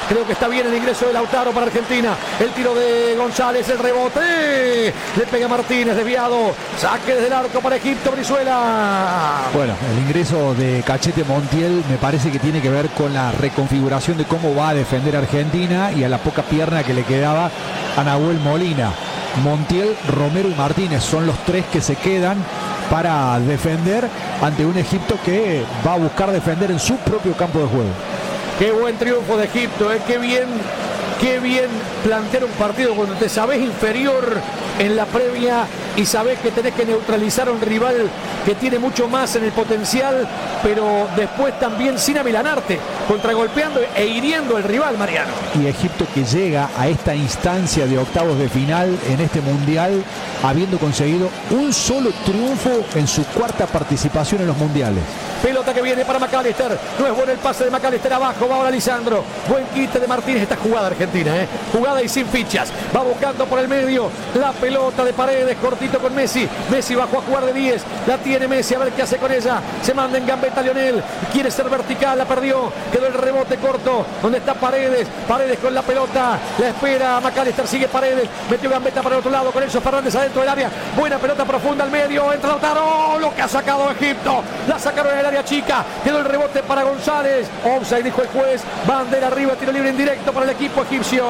Creo que está bien el ingreso de Lautaro para Argentina. El tiro de González, el rebote. Le pega Martínez, desviado. Saque desde el arco para Egipto, Brizuela. Bueno, el ingreso de Cachete Montiel me parece que tiene que ver con la reconfiguración de cómo va a defender Argentina y a la poca pierna que le quedaba a Nahuel Molina. Montiel, Romero y Martínez son los tres que se quedan para defender ante un Egipto que va a buscar defender en su propio campo de juego. Qué buen triunfo de Egipto, ¿eh? Qué bien, qué bien plantear un partido cuando te sabés inferior en la previa y sabés que tenés que neutralizar a un rival que tiene mucho más en el potencial, pero después también sin amilanarte, contragolpeando e hiriendo al rival, Mariano. Y Egipto que llega a esta instancia de octavos de final en este mundial, habiendo conseguido un solo triunfo en su cuarta participación en los mundiales. Pelota que viene para McAllister. No es bueno el pase de McAllister abajo. Va ahora Lisandro. Buen quite de Martínez. Esta jugada argentina, ¿eh? Jugada y sin fichas. Va buscando por el medio. La pelota de Paredes. Cortito con Messi. Messi bajó a jugar de diez. La tiene Messi. A ver qué hace con ella. Se manda en gambeta Lionel. Quiere ser vertical. La perdió. Quedó el rebote corto. Donde está Paredes. Paredes con la pelota. La espera McAllister. Sigue Paredes. Metió gambeta para el otro lado. Con Enzo Fernández adentro del área. Buena pelota profunda al medio. Entra Lautaro. Lo que ha sacado Egipto. La sacaron en el área chica, quedó el rebote para González, offside dijo el juez, bandera arriba, tiro libre indirecto para el equipo egipcio.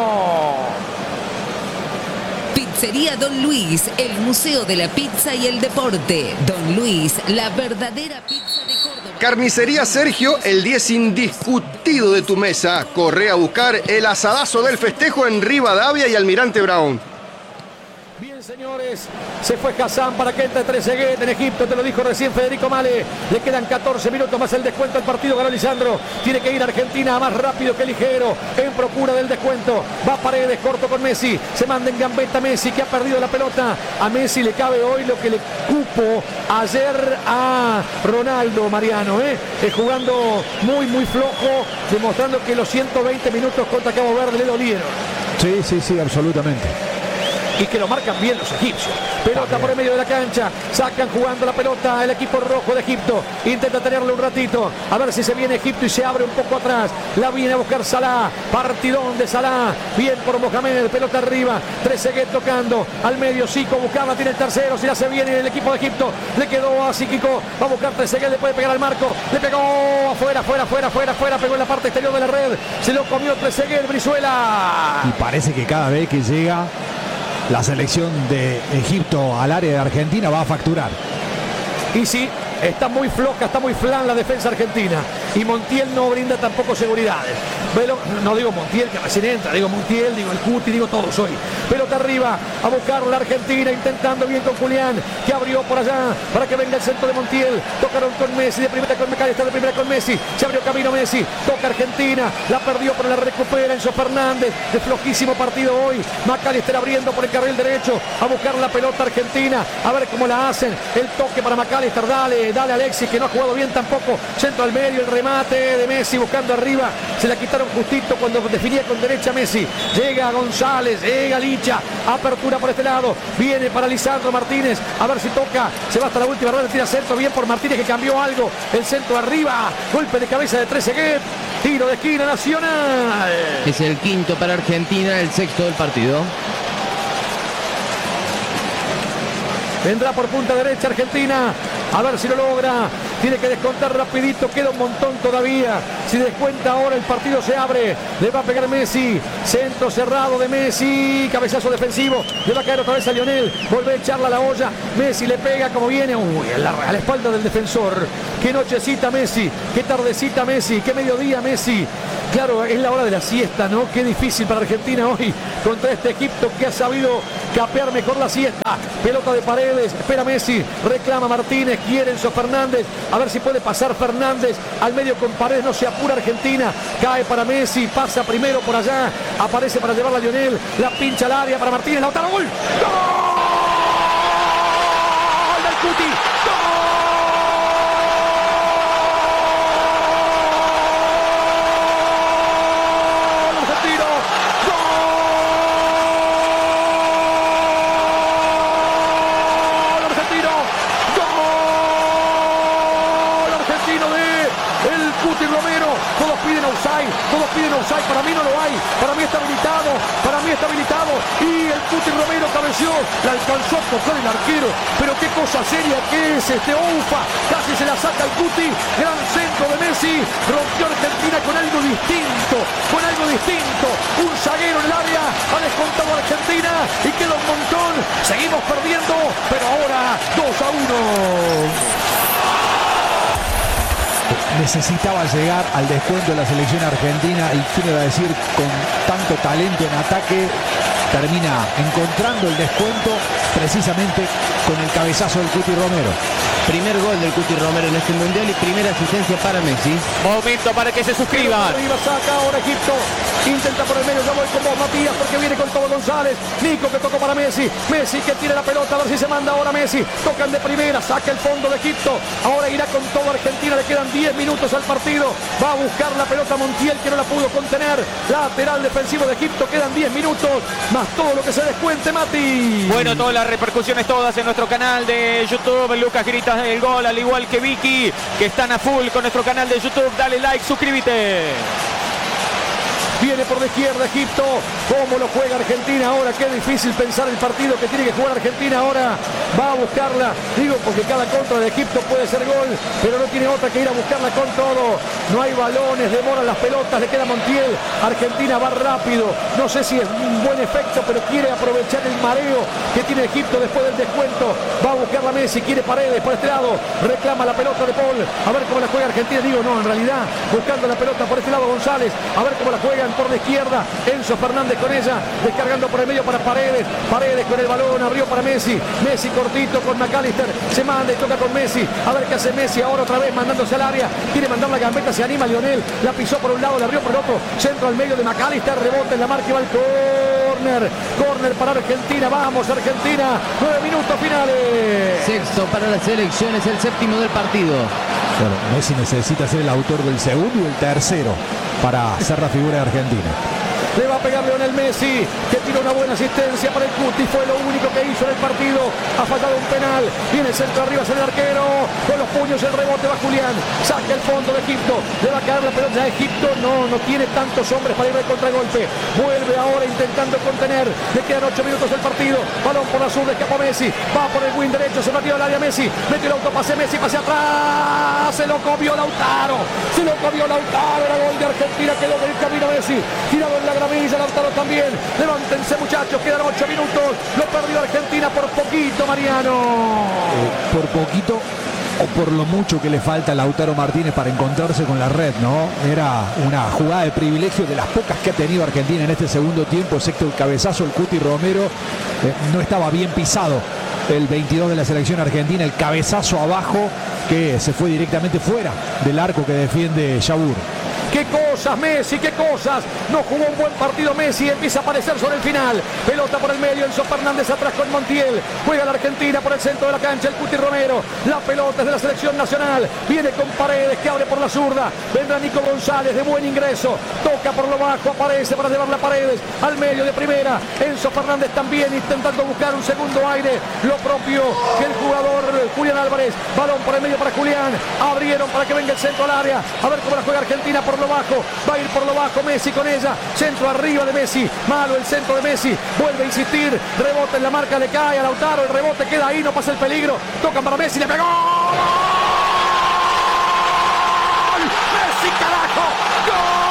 Pizzería Don Luis, el museo de la pizza y el deporte. Don Luis, la verdadera pizza de Córdoba. Carnicería Sergio, el diez indiscutido de tu mesa. Corre a buscar el asadazo del festejo en Rivadavia y Almirante Brown. Señores, se fue Hassan para que entre Trezeguet en Egipto, te lo dijo recién Federico Male. Le quedan catorce minutos más el descuento al partido. Ganó Lisandro. Tiene que ir Argentina más rápido que ligero en procura del descuento. Va Paredes, corto con Messi. Se manda en gambeta Messi, que ha perdido la pelota. A Messi le cabe hoy lo que le cupo ayer a Ronaldo, Mariano, ¿eh? Eh, jugando muy, muy flojo, demostrando que los ciento veinte minutos contra Cabo Verde le dolieron. Sí, sí, sí, absolutamente. Y que lo marcan bien los egipcios. Pelota por el medio de la cancha. Sacan jugando la pelota el equipo rojo de Egipto. Intenta tenerlo un ratito. A ver si se viene Egipto y se abre un poco atrás. La viene a buscar Salah. Partidón de Salah. Bien por Mohamed. Pelota arriba. Trezeguet tocando. Al medio Zico buscando. Tiene el tercero. Si la se viene el equipo de Egipto. Le quedó a Ziquico. Va a buscar Trezeguet. Le puede pegar al marco. Le pegó afuera, afuera, afuera, afuera, afuera. Pegó en la parte exterior de la red. Se lo comió Trezeguet. Brizuela. Y parece que cada vez que llega la selección de Egipto al área de Argentina va a facturar. Y sí, está muy floja, está muy flan la defensa argentina. Y Montiel no brinda tampoco seguridades. Velo, no digo Montiel que recién entra, digo Montiel, digo el Cuti, digo todos hoy. Pelota arriba, a buscar la Argentina, intentando bien con Julián, que abrió por allá para que venga el centro de Montiel. Tocaron con Messi, de primera con McAllister, de primera con Messi. Se abrió camino Messi, toca Argentina, la perdió pero la recupera Enzo Fernández. De flojísimo partido hoy. McAllister abriendo por el carril derecho, a buscar la pelota argentina, a ver cómo la hacen. El toque para McAllister, dale, dale Alexis, que no ha jugado bien tampoco. Centro al medio, el remate de Messi buscando arriba. Se la quitaron justito cuando definía con derecha Messi. Llega González, llega Licha. Apertura por este lado. Viene para Lisandro Martínez. A ver si toca. Se va hasta la última ronda. Tira centro. Bien por Martínez, que cambió algo. El centro arriba. Golpe de cabeza de Trezeguet. Tiro de esquina Nacional. Es el quinto para Argentina, el sexto del partido. Vendrá por punta derecha Argentina. A ver si lo logra. Tiene que descontar rapidito. Queda un montón todavía. Si descuenta ahora el partido se abre. Le va a pegar Messi. Centro cerrado de Messi. Cabezazo defensivo. Le va a caer otra vez a Lionel. Vuelve a echarla a la olla. Messi le pega como viene. Uy, a la, a la espalda del defensor. Qué nochecita Messi. Qué tardecita Messi. Qué mediodía Messi. Claro, es la hora de la siesta, ¿no? Qué difícil para Argentina hoy contra este Egipto que ha sabido capear mejor la siesta. Pelota de Paredes, espera Messi, reclama Martínez, quiere Enzo Fernández. A ver si puede pasar Fernández al medio con Paredes, no se apura Argentina. Cae para Messi, pasa primero por allá, aparece para llevarla a Lionel. La pincha al área para Martínez, Lautaro, gol. ¡Gol del Cuti! Todos piden offside, para mí no lo hay. hay. Para mí está habilitado, para mí está habilitado. Y el Cuti Romero cabeció, la alcanzó a tocar el arquero. Pero qué cosa seria que es este Oufa. Casi se la saca el Cuti. Gran centro de Messi. Rompió Argentina con algo distinto, con algo distinto. Un zaguero en el área, ha descontado a Argentina y queda un montón. Seguimos perdiendo, pero ahora dos a uno. Necesitaba llegar al descuento de la selección argentina y quiero decir, con tanto talento en ataque, termina encontrando el descuento precisamente con el cabezazo del Cuti Romero. Primer gol del Cuti Romero en este mundial y primera asistencia para Messi. Momento para que se suscriban. Arriba saca ahora Egipto. Intenta por el medio, ya voy con vos, Matías, porque viene con todo González. Nico que tocó para Messi. Messi que tira la pelota, a ver si se manda ahora Messi. Tocan de primera, saca el fondo de Egipto. Ahora irá con todo Argentina, le quedan diez minutos al partido. Va a buscar la pelota Montiel, que no la pudo contener. Lateral defensivo de Egipto, quedan diez minutos. Más todo lo que se descuente, Mati. Bueno, todas las repercusiones todas en nuestro canal de YouTube. Lucas grita el gol, al igual que Vicky, que están a full con nuestro canal de YouTube. Dale like, suscríbete. Viene por la izquierda Egipto. ¿Cómo lo juega Argentina ahora? Qué difícil pensar el partido que tiene que jugar Argentina ahora. Va a buscarla. Digo porque cada contra de Egipto puede ser gol, pero no tiene otra que ir a buscarla con todo. No hay balones, demoran las pelotas, le queda Montiel. Argentina va rápido. No sé si es un buen efecto, pero quiere aprovechar el mareo que tiene Egipto después del descuento. Va a buscarla Messi, quiere Paredes por este lado. Reclama la pelota de Paul. A ver cómo la juega Argentina. Digo, no, en realidad, buscando la pelota por este lado González. A ver cómo la juegan por la izquierda. Enzo Fernández con ella, descargando por el medio para Paredes. Paredes con el balón, abrió para Messi. Messi cortito con McAllister. Se manda y toca con Messi. A ver qué hace Messi ahora otra vez, mandándose al área. Quiere mandar la gambeta, se anima Lionel. La pisó por un lado, la abrió por el otro. Centro al medio de McAllister. Rebote en la marca y va al córner. Córner para Argentina. Vamos, Argentina. Nueve minutos finales. Sexto para la selección, es el séptimo del partido. Bueno, Messi necesita ser el autor del segundo y el tercero para ser la figura de Argentina. Le va a pegar Lionel Messi, que tiró una buena asistencia para el Cuti. Fue lo único que hizo en el partido. Ha fallado un penal. Viene el centro arriba, es el arquero. Con los puños el rebote va Julián. Saca el fondo de Egipto. Le va a caer la pelota. Ya Egipto no, no tiene tantos hombres para ir de contragolpe. Vuelve ahora intentando contener. Le quedan ocho minutos del partido. Balón por la zurda, escapó Messi. Va por el wing derecho. Se metió al área Messi. Metió el autopase Messi. Pase atrás. Se lo comió Lautaro. Se lo comió Lautaro. Era gol de Argentina. Quedó del camino Messi. Tirado en la gramilla, Lautaro también. Levántense muchachos, quedan ocho minutos. Lo perdió Argentina por poquito, Mariano. Eh, por poquito o por lo mucho que le falta a Lautaro Martínez para encontrarse con la red, ¿no? Era una jugada de privilegio de las pocas que ha tenido Argentina en este segundo tiempo, excepto el cabezazo del Cuti Romero. Eh, no estaba bien pisado el veintidós de la selección argentina, el cabezazo abajo que se fue directamente fuera del arco que defiende Yabur. ¡Qué cosas, Messi! ¡Qué cosas! No jugó un buen partido Messi. Empieza a aparecer sobre el final. Pelota por el medio. Enzo Fernández atrás con Montiel. Juega la Argentina por el centro de la cancha. El Cuti Romero. La pelota es de la selección nacional. Viene con Paredes que abre por la zurda. Vendrá Nico González de buen ingreso. Toca por lo bajo. Aparece para llevarla a Paredes. Al medio de primera. Enzo Fernández también intentando buscar un segundo aire. Lo propio que el jugador Julián Álvarez. Balón por el medio para Julián. Abrieron para que venga el centro al área. A ver cómo la juega Argentina por lo bajo, va a ir por lo bajo Messi con ella, centro arriba de Messi, malo el centro de Messi, vuelve a insistir, rebote en la marca, le cae a Lautaro, el rebote queda ahí, no pasa el peligro, tocan para Messi, le pegó, ¡gol! ¡Messi, carajo! ¡Gol!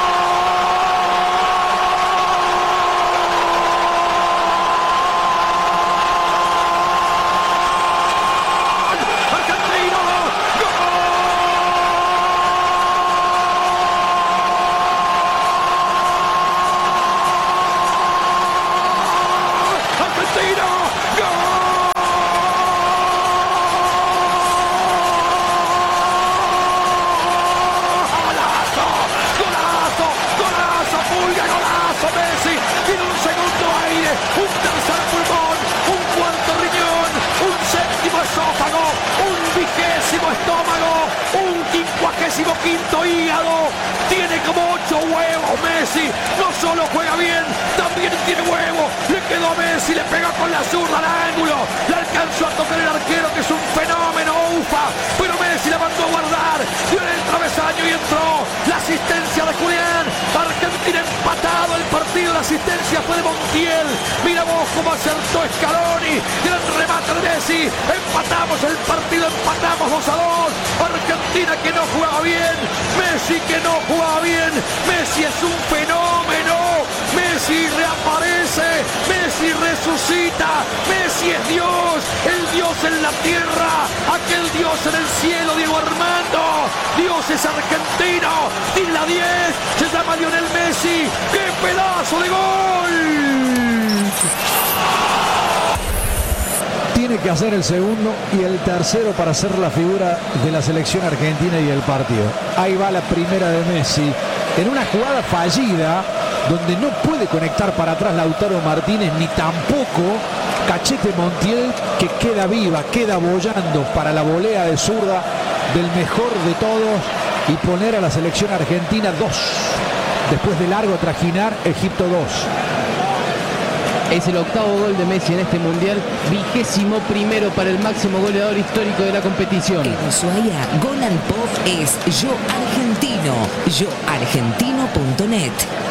Quinto hígado, tiene como ocho huevos Messi, no solo juega bien, también tiene huevo, le quedó a Messi, le pega con la zurda al ángulo, le alcanzó a tocar el arquero que es un fenómeno, ufa, pero Messi la mandó a guardar, dio en el travesaño y entró, la asistencia de Julián, Argentina empatado el partido. asistencia fue de Montiel. Mira vos cómo acertó Scaloni. Gran remate de Messi. Empatamos el partido, empatamos dos a dos. Argentina que no jugaba bien. Messi que no jugaba bien. Messi es un fenómeno. Messi reaparece. Messi resucita. Messi es Dios. El Dios en la tierra. Aquel Dios en el cielo, Diego Armando. Dios es argentino. Tiene la diez. Se llama Lionel Messi. ¡Qué pedazo de gol! Tiene que hacer el segundo y el tercero para ser la figura de la selección argentina y el partido. Ahí va la primera de Messi. En una jugada fallida, donde no puede conectar para atrás Lautaro Martínez, ni tampoco Cachete Montiel, que queda viva, queda bollando para la volea de zurda del mejor de todos y poner a la selección argentina dos. Después de largo trajinar, Egipto dos. Es el octavo gol de Messi en este mundial, vigésimo primero para el máximo goleador histórico de la competición. En Ushuaia, Golan Pop es Yo Argentino, yo argentino punto net.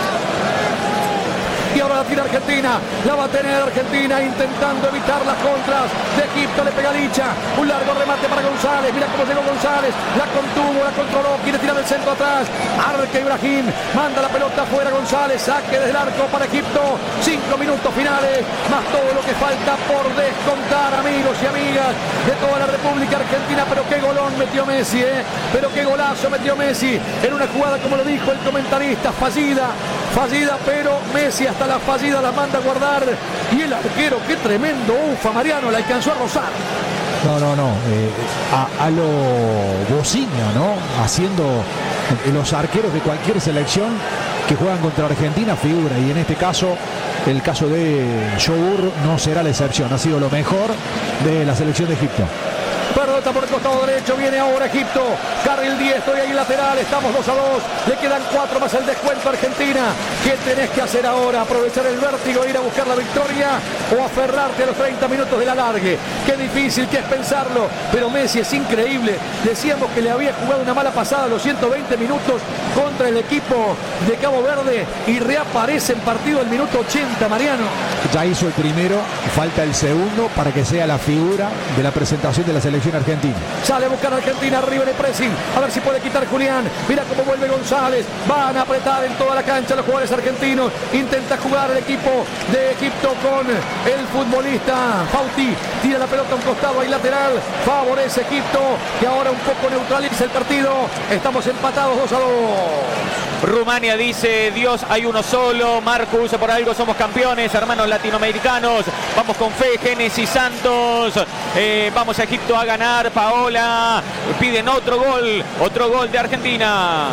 Y ahora la tira Argentina, la va a tener Argentina intentando evitar las contras de Egipto, le pega Licha, un largo remate para González, mira cómo llegó González, la contuvo, la controló, quiere tirar el centro atrás, arca Ibrahim, manda la pelota afuera González, saque desde el arco para Egipto, cinco minutos finales, más todo lo que falta por descontar, amigos y amigas de toda la República Argentina, pero qué golón metió Messi, eh, pero qué golazo metió Messi, en una jugada como lo dijo el comentarista, fallida, fallida, pero Messi hasta la fallida la manda a guardar. Y el arquero, qué tremendo ufa, Mariano, la alcanzó a rozar. No, no, no. Eh, a, a lo Bocina, ¿no? Haciendo eh, los arqueros de cualquier selección que juegan contra Argentina figura. Y en este caso, el caso de Yogur no será la excepción. Ha sido lo mejor de la selección de Egipto. Pelota por el costado derecho, viene ahora Egipto, carril diestro y ahí lateral, estamos dos a dos, le quedan cuatro más el descuento a Argentina. ¿Qué tenés que hacer ahora? ¿Aprovechar el vértigo, ir a buscar la victoria o aferrarte a los treinta minutos del alargue? Qué difícil que es pensarlo, pero Messi es increíble. Decíamos que le había jugado una mala pasada a los ciento veinte minutos contra el equipo de Cabo Verde y reaparece en partido el minuto ochenta, Mariano. Ya hizo el primero, falta el segundo para que sea la figura de la presentación de la selección argentina. Sale a buscar a Argentina arriba en el pressing, a ver si puede quitar Julián, mira cómo vuelve González, van a apretar en toda la cancha los jugadores argentinos, intenta jugar el equipo de Egipto con el futbolista Fauti, tira la pelota a un costado ahí lateral, favorece Egipto, que ahora un poco neutraliza el partido, estamos empatados dos a dos. Rumania dice, Dios hay uno solo, Marcus, por algo somos campeones, hermanos latinoamericanos, vamos con fe, Génesis Santos, eh, vamos a Egipto a ganar, Paola, piden otro gol, otro gol de Argentina.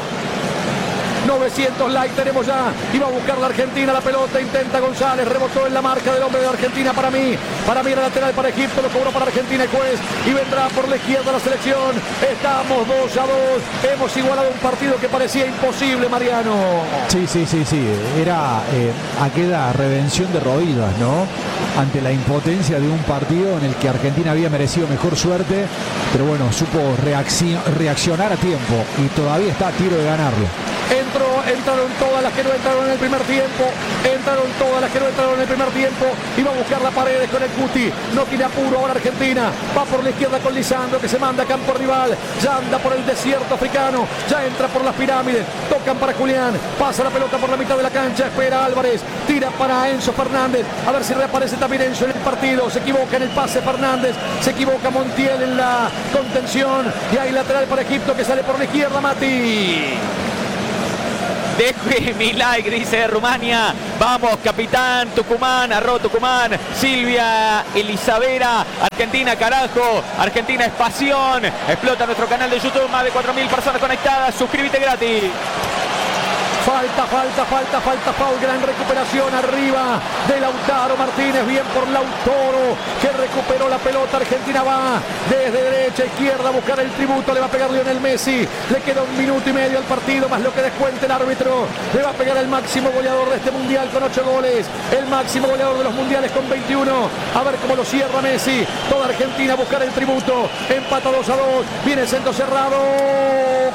novecientos likes tenemos ya, iba a buscar la Argentina, la pelota, intenta González, rebotó en la marca del hombre de Argentina, para mí, para mí era lateral para Egipto, lo cobró para Argentina el juez, y vendrá por la izquierda la selección, estamos dos a dos, hemos igualado un partido que parecía imposible, Mariano. Sí, sí, sí, sí, era eh, aquella redención de rodillas, ¿no? Ante la impotencia de un partido en el que Argentina había merecido mejor suerte, pero bueno, supo reacci- reaccionar a tiempo y todavía está a tiro de ganarlo. Entró, entraron todas las que no entraron en el primer tiempo, entraron todas las que no entraron en el primer tiempo, iba a buscar la pared con el Cuti, no tiene apuro ahora Argentina, va por la izquierda con Lisandro que se manda a campo rival, ya anda por el desierto africano, ya entra por las pirámides, tocan para Julián, pasa la pelota por la mitad de la cancha, espera Álvarez, tira para Enzo Fernández, a ver si reaparece también Enzo en el partido, se equivoca en el pase Fernández, se equivoca Montiel en la contención, y hay lateral para Egipto que sale por la izquierda, Mati. Deje mi like, dice Rumania. Vamos, capitán Tucumán, arroba Tucumán. Silvia Elizabera, Argentina, carajo. Argentina es pasión. Explota nuestro canal de YouTube, más de cuatro mil personas conectadas. Suscríbete gratis. Falta, falta, falta, falta, foul, gran recuperación arriba de Lautaro Martínez, bien por Lautaro, que recuperó la pelota, Argentina va desde derecha a izquierda a buscar el tributo, le va a pegar Lionel Messi, le queda un minuto y medio al partido, más lo que descuente el árbitro, le va a pegar el máximo goleador de este mundial con ocho goles, el máximo goleador de los mundiales con veintiuno, a ver cómo lo cierra Messi, toda Argentina a buscar el tributo, empata dos a dos, viene el centro cerrado,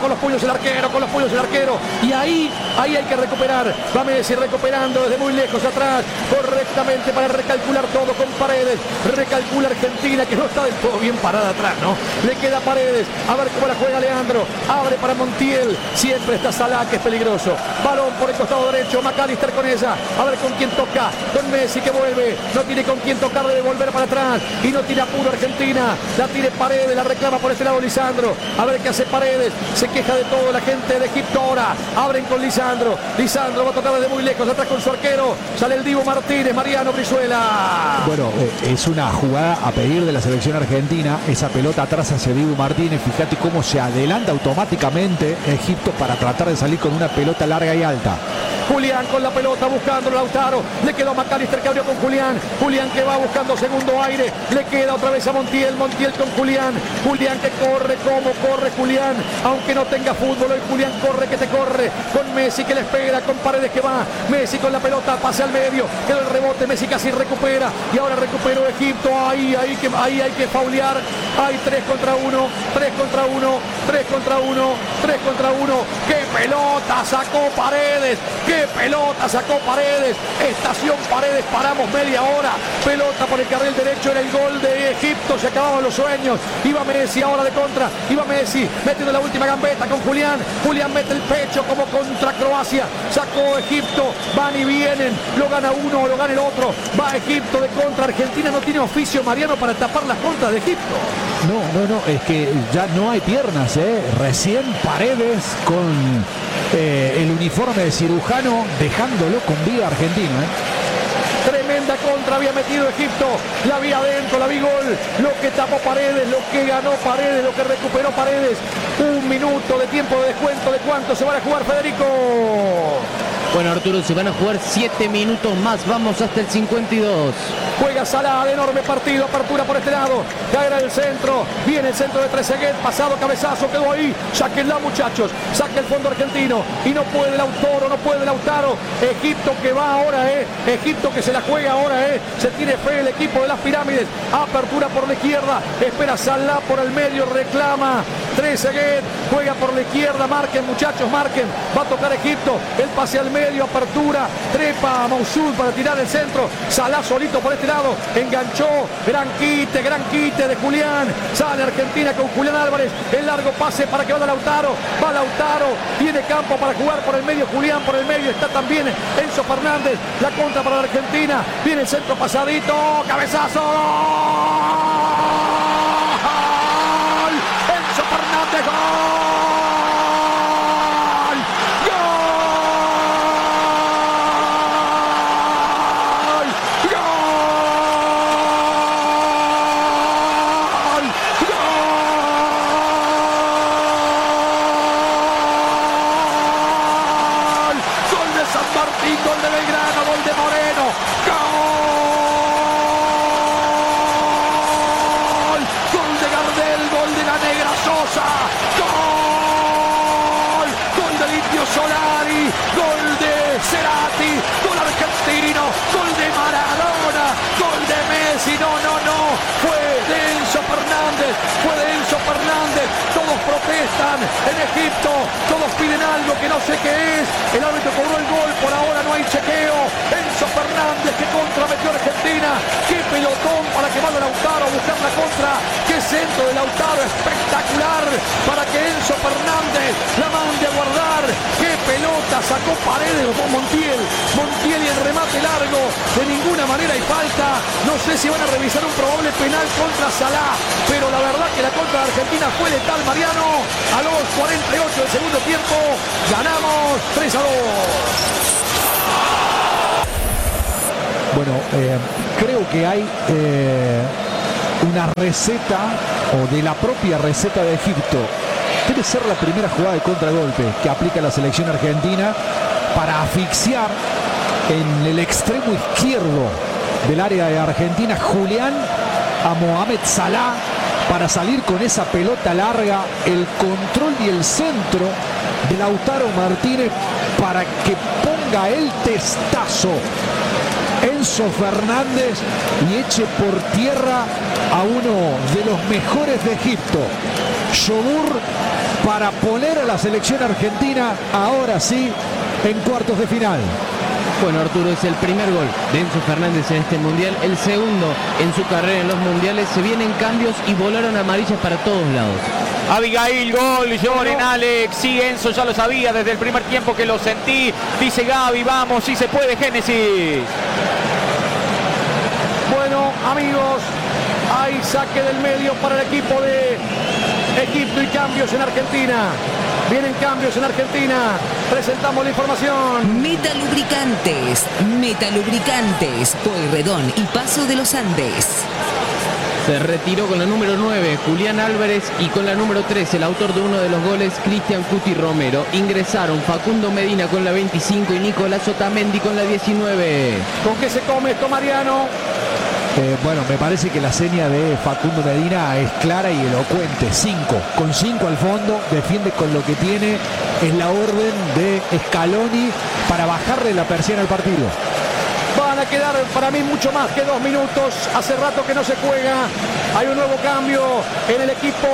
con los puños el arquero, con los puños el arquero. Y ahí, ahí hay que recuperar. Va Messi recuperando desde muy lejos atrás, correctamente para recalcular todo con Paredes. Recalcula Argentina, que no está del todo bien parada atrás, ¿no? Le queda Paredes. A ver cómo la juega Leandro. Abre para Montiel. Siempre está Salah, que es peligroso. Balón por el costado derecho. McAllister con ella. A ver con quién toca. Con Messi, que vuelve. No tiene con quién tocar, debe volver para atrás. Y no tira puro Argentina. La tire Paredes. La reclama por este lado Lisandro. A ver qué hace Paredes. Se queja de todo la gente de Egipto ahora. Abren con Lisandro. Lisandro va a tocar desde muy lejos. Atrás con su arquero. Sale el Dibu Martínez. Mariano Brizuela. Bueno, eh, es una jugada a pedir de la selección argentina. Esa pelota atrás hacia Dibu Martínez. Fíjate cómo se adelanta automáticamente Egipto para tratar de salir con una pelota larga y alta. Julián con la pelota buscando Lautaro. Le quedó McAllister, que abrió con Julián. Julián que va buscando segundo aire. Le queda otra vez a Montiel. Montiel con Julián. Julián que corre como corre Julián. Aunque no tenga fútbol, hoy Julián corre que te corre. Con Messi que le espera. Con Paredes que va. Messi con la pelota. Pase al medio. Quedó el rebote. Messi casi recupera. Y ahora recuperó Egipto. Ahí, ahí, que, ahí hay que faulear. Hay tres contra uno. tres contra uno. tres contra uno. tres contra uno. ¡Qué pelota sacó Paredes! ¡Qué pelota sacó Paredes! Estación Paredes, paramos media hora. Pelota por el carril derecho, era el gol de Egipto. Se acababan los sueños. Iba Messi ahora de contra. Iba Messi metiendo la última gambeta con Julián. Julián mete el pecho como contra Croacia. Sacó Egipto. Van y vienen. Lo gana uno o lo gana el otro. Va Egipto de contra. Argentina no tiene oficio, Mariano, para tapar las contras de Egipto. No, no, no. Es que ya no hay piernas, ¿eh? Recién Paredes con eh, el uniforme de cirujano dejándolo con vida argentino, ¿eh? Tremenda contra había metido Egipto. La vi adentro, la vi gol. Lo que tapó Paredes, lo que ganó Paredes, lo que recuperó Paredes. Un minuto de tiempo de descuento. ¿De cuánto se van a jugar, Federico? Bueno, Arturo, se van a jugar siete minutos más. Vamos hasta el cincuenta y dos. Juega Salah, de enorme partido. Apertura por este lado. Caerá el centro. Viene el centro de Trezeguet. Pasado cabezazo. Quedó ahí. Sáquenla, muchachos. Saque el fondo argentino. Y no puede Lautaro. No puede Lautaro. Egipto que va ahora, ¿eh? Egipto que se la juega ahora, ¿eh? Se tiene fe el equipo de las pirámides. Apertura por la izquierda. Espera Salah por el medio. Reclama Trezeguet. Juega por la izquierda. Marquen, muchachos, marquen. Va a tocar Egipto. El pase al medio. Apertura. Trepa a Mousoud para tirar el centro. Salah solito por este lado. Enganchó. Gran quite. Gran quite de Julián. Sale Argentina con Julián Álvarez. El largo pase para que vaya Lautaro. Va Lautaro. Tiene campo para jugar por el medio. Julián por el medio. Está también Enzo Fernández. La contra para la Argentina. Viene el centro pasadito. Cabezazo. ¡Gol! Enzo Fernández. ¡Gol! En Egipto, todos piden algo que no sé qué es. El árbitro cobró el gol, por ahora no hay chequeo. Enzo Fernández que contra metió a Argentina. Qué pelotón para que vaya Lautaro a buscar la contra. Qué centro de Lautaro espectacular para que Enzo Fernández la mande a guardar. Qué pelota sacó Paredes con Montiel. Montiel y el remate largo. De ninguna manera hay falta. No sé si van a revisar un probable penal contra Salah, pero la verdad que la contra de Argentina fue letal, Mariano. A los cuarenta y ocho del segundo tiempo, ganamos tres a dos. Bueno, eh, creo que hay eh, una receta, o de la propia receta de Egipto. Debe ser la primera jugada de contragolpe que aplica la selección argentina para asfixiar en el extremo izquierdo del área de Argentina Julián a Mohamed Salah, para salir con esa pelota larga, el control y el centro de Lautaro Martínez para que ponga el testazo Enzo Fernández y eche por tierra a uno de los mejores de Egipto. Yogur para poner a la selección argentina ahora sí en cuartos de final. Bueno, Arturo, es el primer gol de Enzo Fernández en este mundial, el segundo en su carrera en los mundiales. Se vienen cambios y volaron amarillas para todos lados. Abigail, gol, lloren Alex, sí, Enzo ya lo sabía desde el primer tiempo que lo sentí, dice Gaby, vamos, sí se puede, Génesis. Bueno, amigos, hay saque del medio para el equipo de Egipto y cambios en Argentina. Vienen cambios en Argentina. Presentamos la información. Metalubricantes, Metalubricantes, Pueyrredón y Paso de los Andes. Se retiró con la número nueve, Julián Álvarez, y con la número tres, el autor de uno de los goles, Cristian Cuti Romero. Ingresaron Facundo Medina con la veinticinco y Nicolás Otamendi con la diecinueve. ¿Con qué se come esto, Mariano? Eh, bueno, me parece que la seña de Facundo Medina es clara y elocuente. cinco, con cinco al fondo, defiende con lo que tiene. Es la orden de Scaloni para bajarle la persiana al partido. Van a quedar para mí mucho más que dos minutos. Hace rato que no se juega. Hay un nuevo cambio en el equipo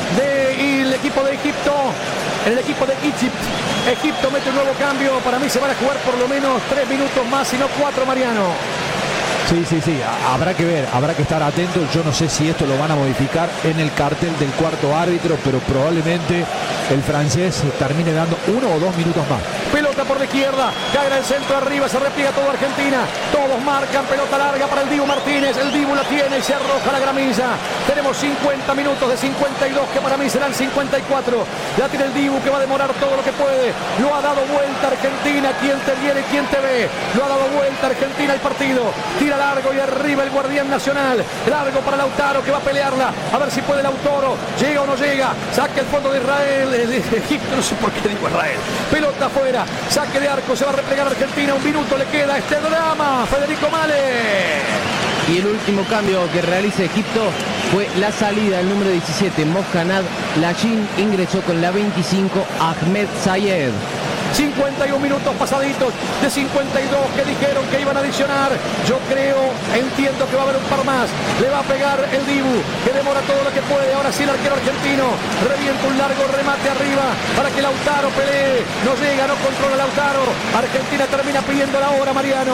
de, el equipo de Egipto. En el equipo de Egypt. Egipto mete un nuevo cambio. Para mí se van a jugar por lo menos tres minutos más, si no cuatro, Mariano. Sí, sí, sí, habrá que ver, habrá que estar atentos. Yo no sé si esto lo van a modificar en el cartel del cuarto árbitro, pero probablemente el francés termine dando uno o dos minutos más. Pelota por la izquierda, cae en el centro arriba, se repliega todo Argentina. Todos marcan, pelota larga para el Dibu Martínez. El Dibu la tiene y se arroja la gramilla. Tenemos cincuenta minutos de cincuenta y dos, que para mí serán cincuenta y cuatro. Ya tiene el Dibu, que va a demorar todo lo que puede. Lo ha dado vuelta Argentina. ¿Quién te viene? ¿Quién te ve? Lo ha dado vuelta Argentina el partido. Tira largo y arriba el guardián nacional. Largo para Lautaro, que va a pelearla. A ver si puede Lautaro. ¿Llega o no llega? Saca el fondo de Israel. De Egipto, no sé por qué digo Israel. Pelota afuera. Saque de arco. Se va a replegar Argentina. Un minuto le queda. Este drama. Federico Male. Y el último cambio que realiza Egipto fue la salida del número diecisiete, Mohanad Lachin. Ingresó con la veinticinco, Ahmed Sayed. cincuenta y un minutos pasaditos de cincuenta y dos que dijeron que iban a adicionar. Yo creo, entiendo que va a haber un par más. Le va a pegar el Dibu, que demora todo lo que puede. Ahora sí el arquero argentino revienta un largo remate arriba para que Lautaro pelee. No llega, no controla Lautaro. Argentina termina pidiendo la hora, Mariano.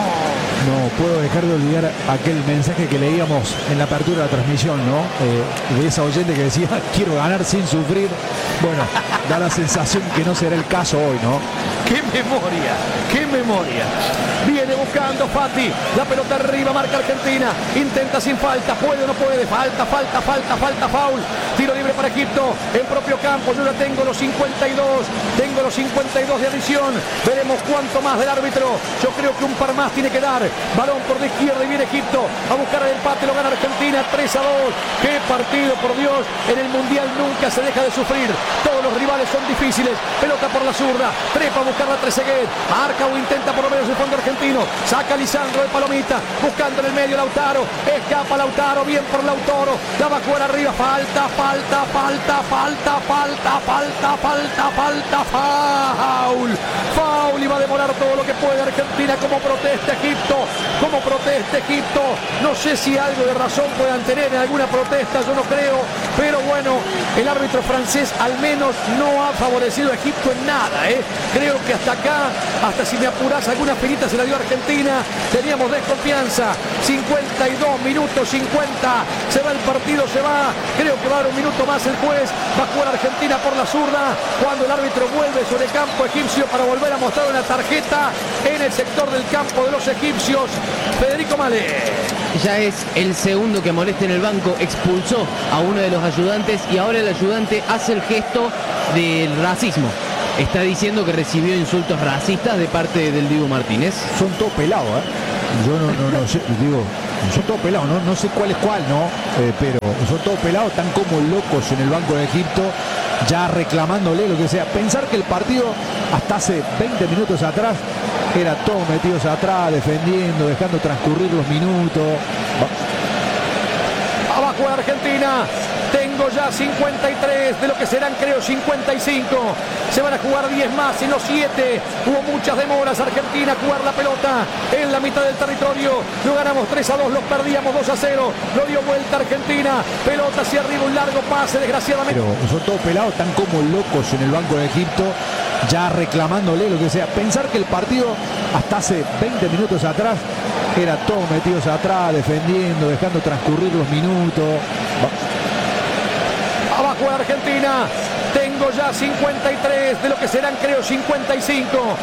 No puedo dejar de olvidar aquel mensaje que leíamos en la apertura de la transmisión, ¿no? Eh, de esa oyente que decía, quiero ganar sin sufrir. Bueno, da la sensación que no será el caso hoy, ¿no? ¡Qué memoria! ¡Qué memoria! Viene buscando Fati. La pelota arriba, marca Argentina. Intenta sin falta. ¿Puede o no puede? Falta, falta, falta, falta, foul. Tiro libre para Egipto en propio campo. Yo ya tengo los cincuenta y dos. Tengo los cincuenta y dos de adición. Veremos cuánto más del árbitro. Yo creo que un par más tiene que dar. Balón por la izquierda y viene Egipto a buscar el empate. Lo gana Argentina tres a dos. ¡Qué partido, por Dios! En el Mundial nunca se deja de sufrir. Todos los rivales son difíciles. Pelota por la zurda. Trepa a buscar la Trezeguet. Marca o intenta por lo menos el fondo argentino. Saca Lisandro de Palomita. Buscando en el medio Lautaro. Escapa Lautaro. Bien por Lautaro. La va a jugar arriba. Falta, falta, falta, falta, falta, falta, falta, falta, foul. Foul. Y va a demorar todo lo que puede Argentina. Como protesta Egipto. Como protesta Egipto. No sé si algo de razón puedan tener en alguna protesta. Yo no creo. Pero bueno, el árbitro francés al menos no ha favorecido a Egipto en nada, ¿eh? Creo que hasta acá, hasta si me apuras, alguna finita se la dio a Argentina. Teníamos desconfianza. cincuenta y dos minutos cincuenta. Se va el partido, se va. Creo que va a dar un minuto más el juez. Va a jugar Argentina por la zurda. Cuando el árbitro vuelve sobre el campo egipcio para volver a mostrar una tarjeta en el sector del campo de los egipcios. Federico Male. Ya es el segundo que molesta en el banco. Expulsó a uno de los ayudantes y ahora el ayudante hace el gesto del racismo. Está diciendo que recibió insultos racistas de parte del Dibu Martínez. Son todos pelados, ¿eh? Yo no, no, no sé, digo, son todos pelados, no, no sé cuál es cuál, ¿no? Eh, pero son todos pelados, están como locos en el banco de Egipto, ya reclamándole lo que sea. Pensar que el partido hasta hace veinte minutos atrás era todos metidos atrás, defendiendo, dejando transcurrir los minutos. Abajo Argentina. Tengo Tengo ya cincuenta y tres de lo que serán creo cincuenta y cinco. Se van a jugar diez más en los siete. Hubo muchas demoras. Argentina a jugar la pelota en la mitad del territorio. Lo ganamos tres a dos, lo perdíamos dos a cero. Lo dio vuelta Argentina. Pelota hacia arriba, un largo pase, desgraciadamente. Pero son todos pelados, están como locos en el banco de Egipto, ya reclamándole lo que sea. Pensar que el partido hasta hace veinte minutos atrás era todos metidos atrás, defendiendo, dejando transcurrir los minutos. Abajo Argentina. Tengo ya cincuenta y tres de lo que serán creo cincuenta y cinco.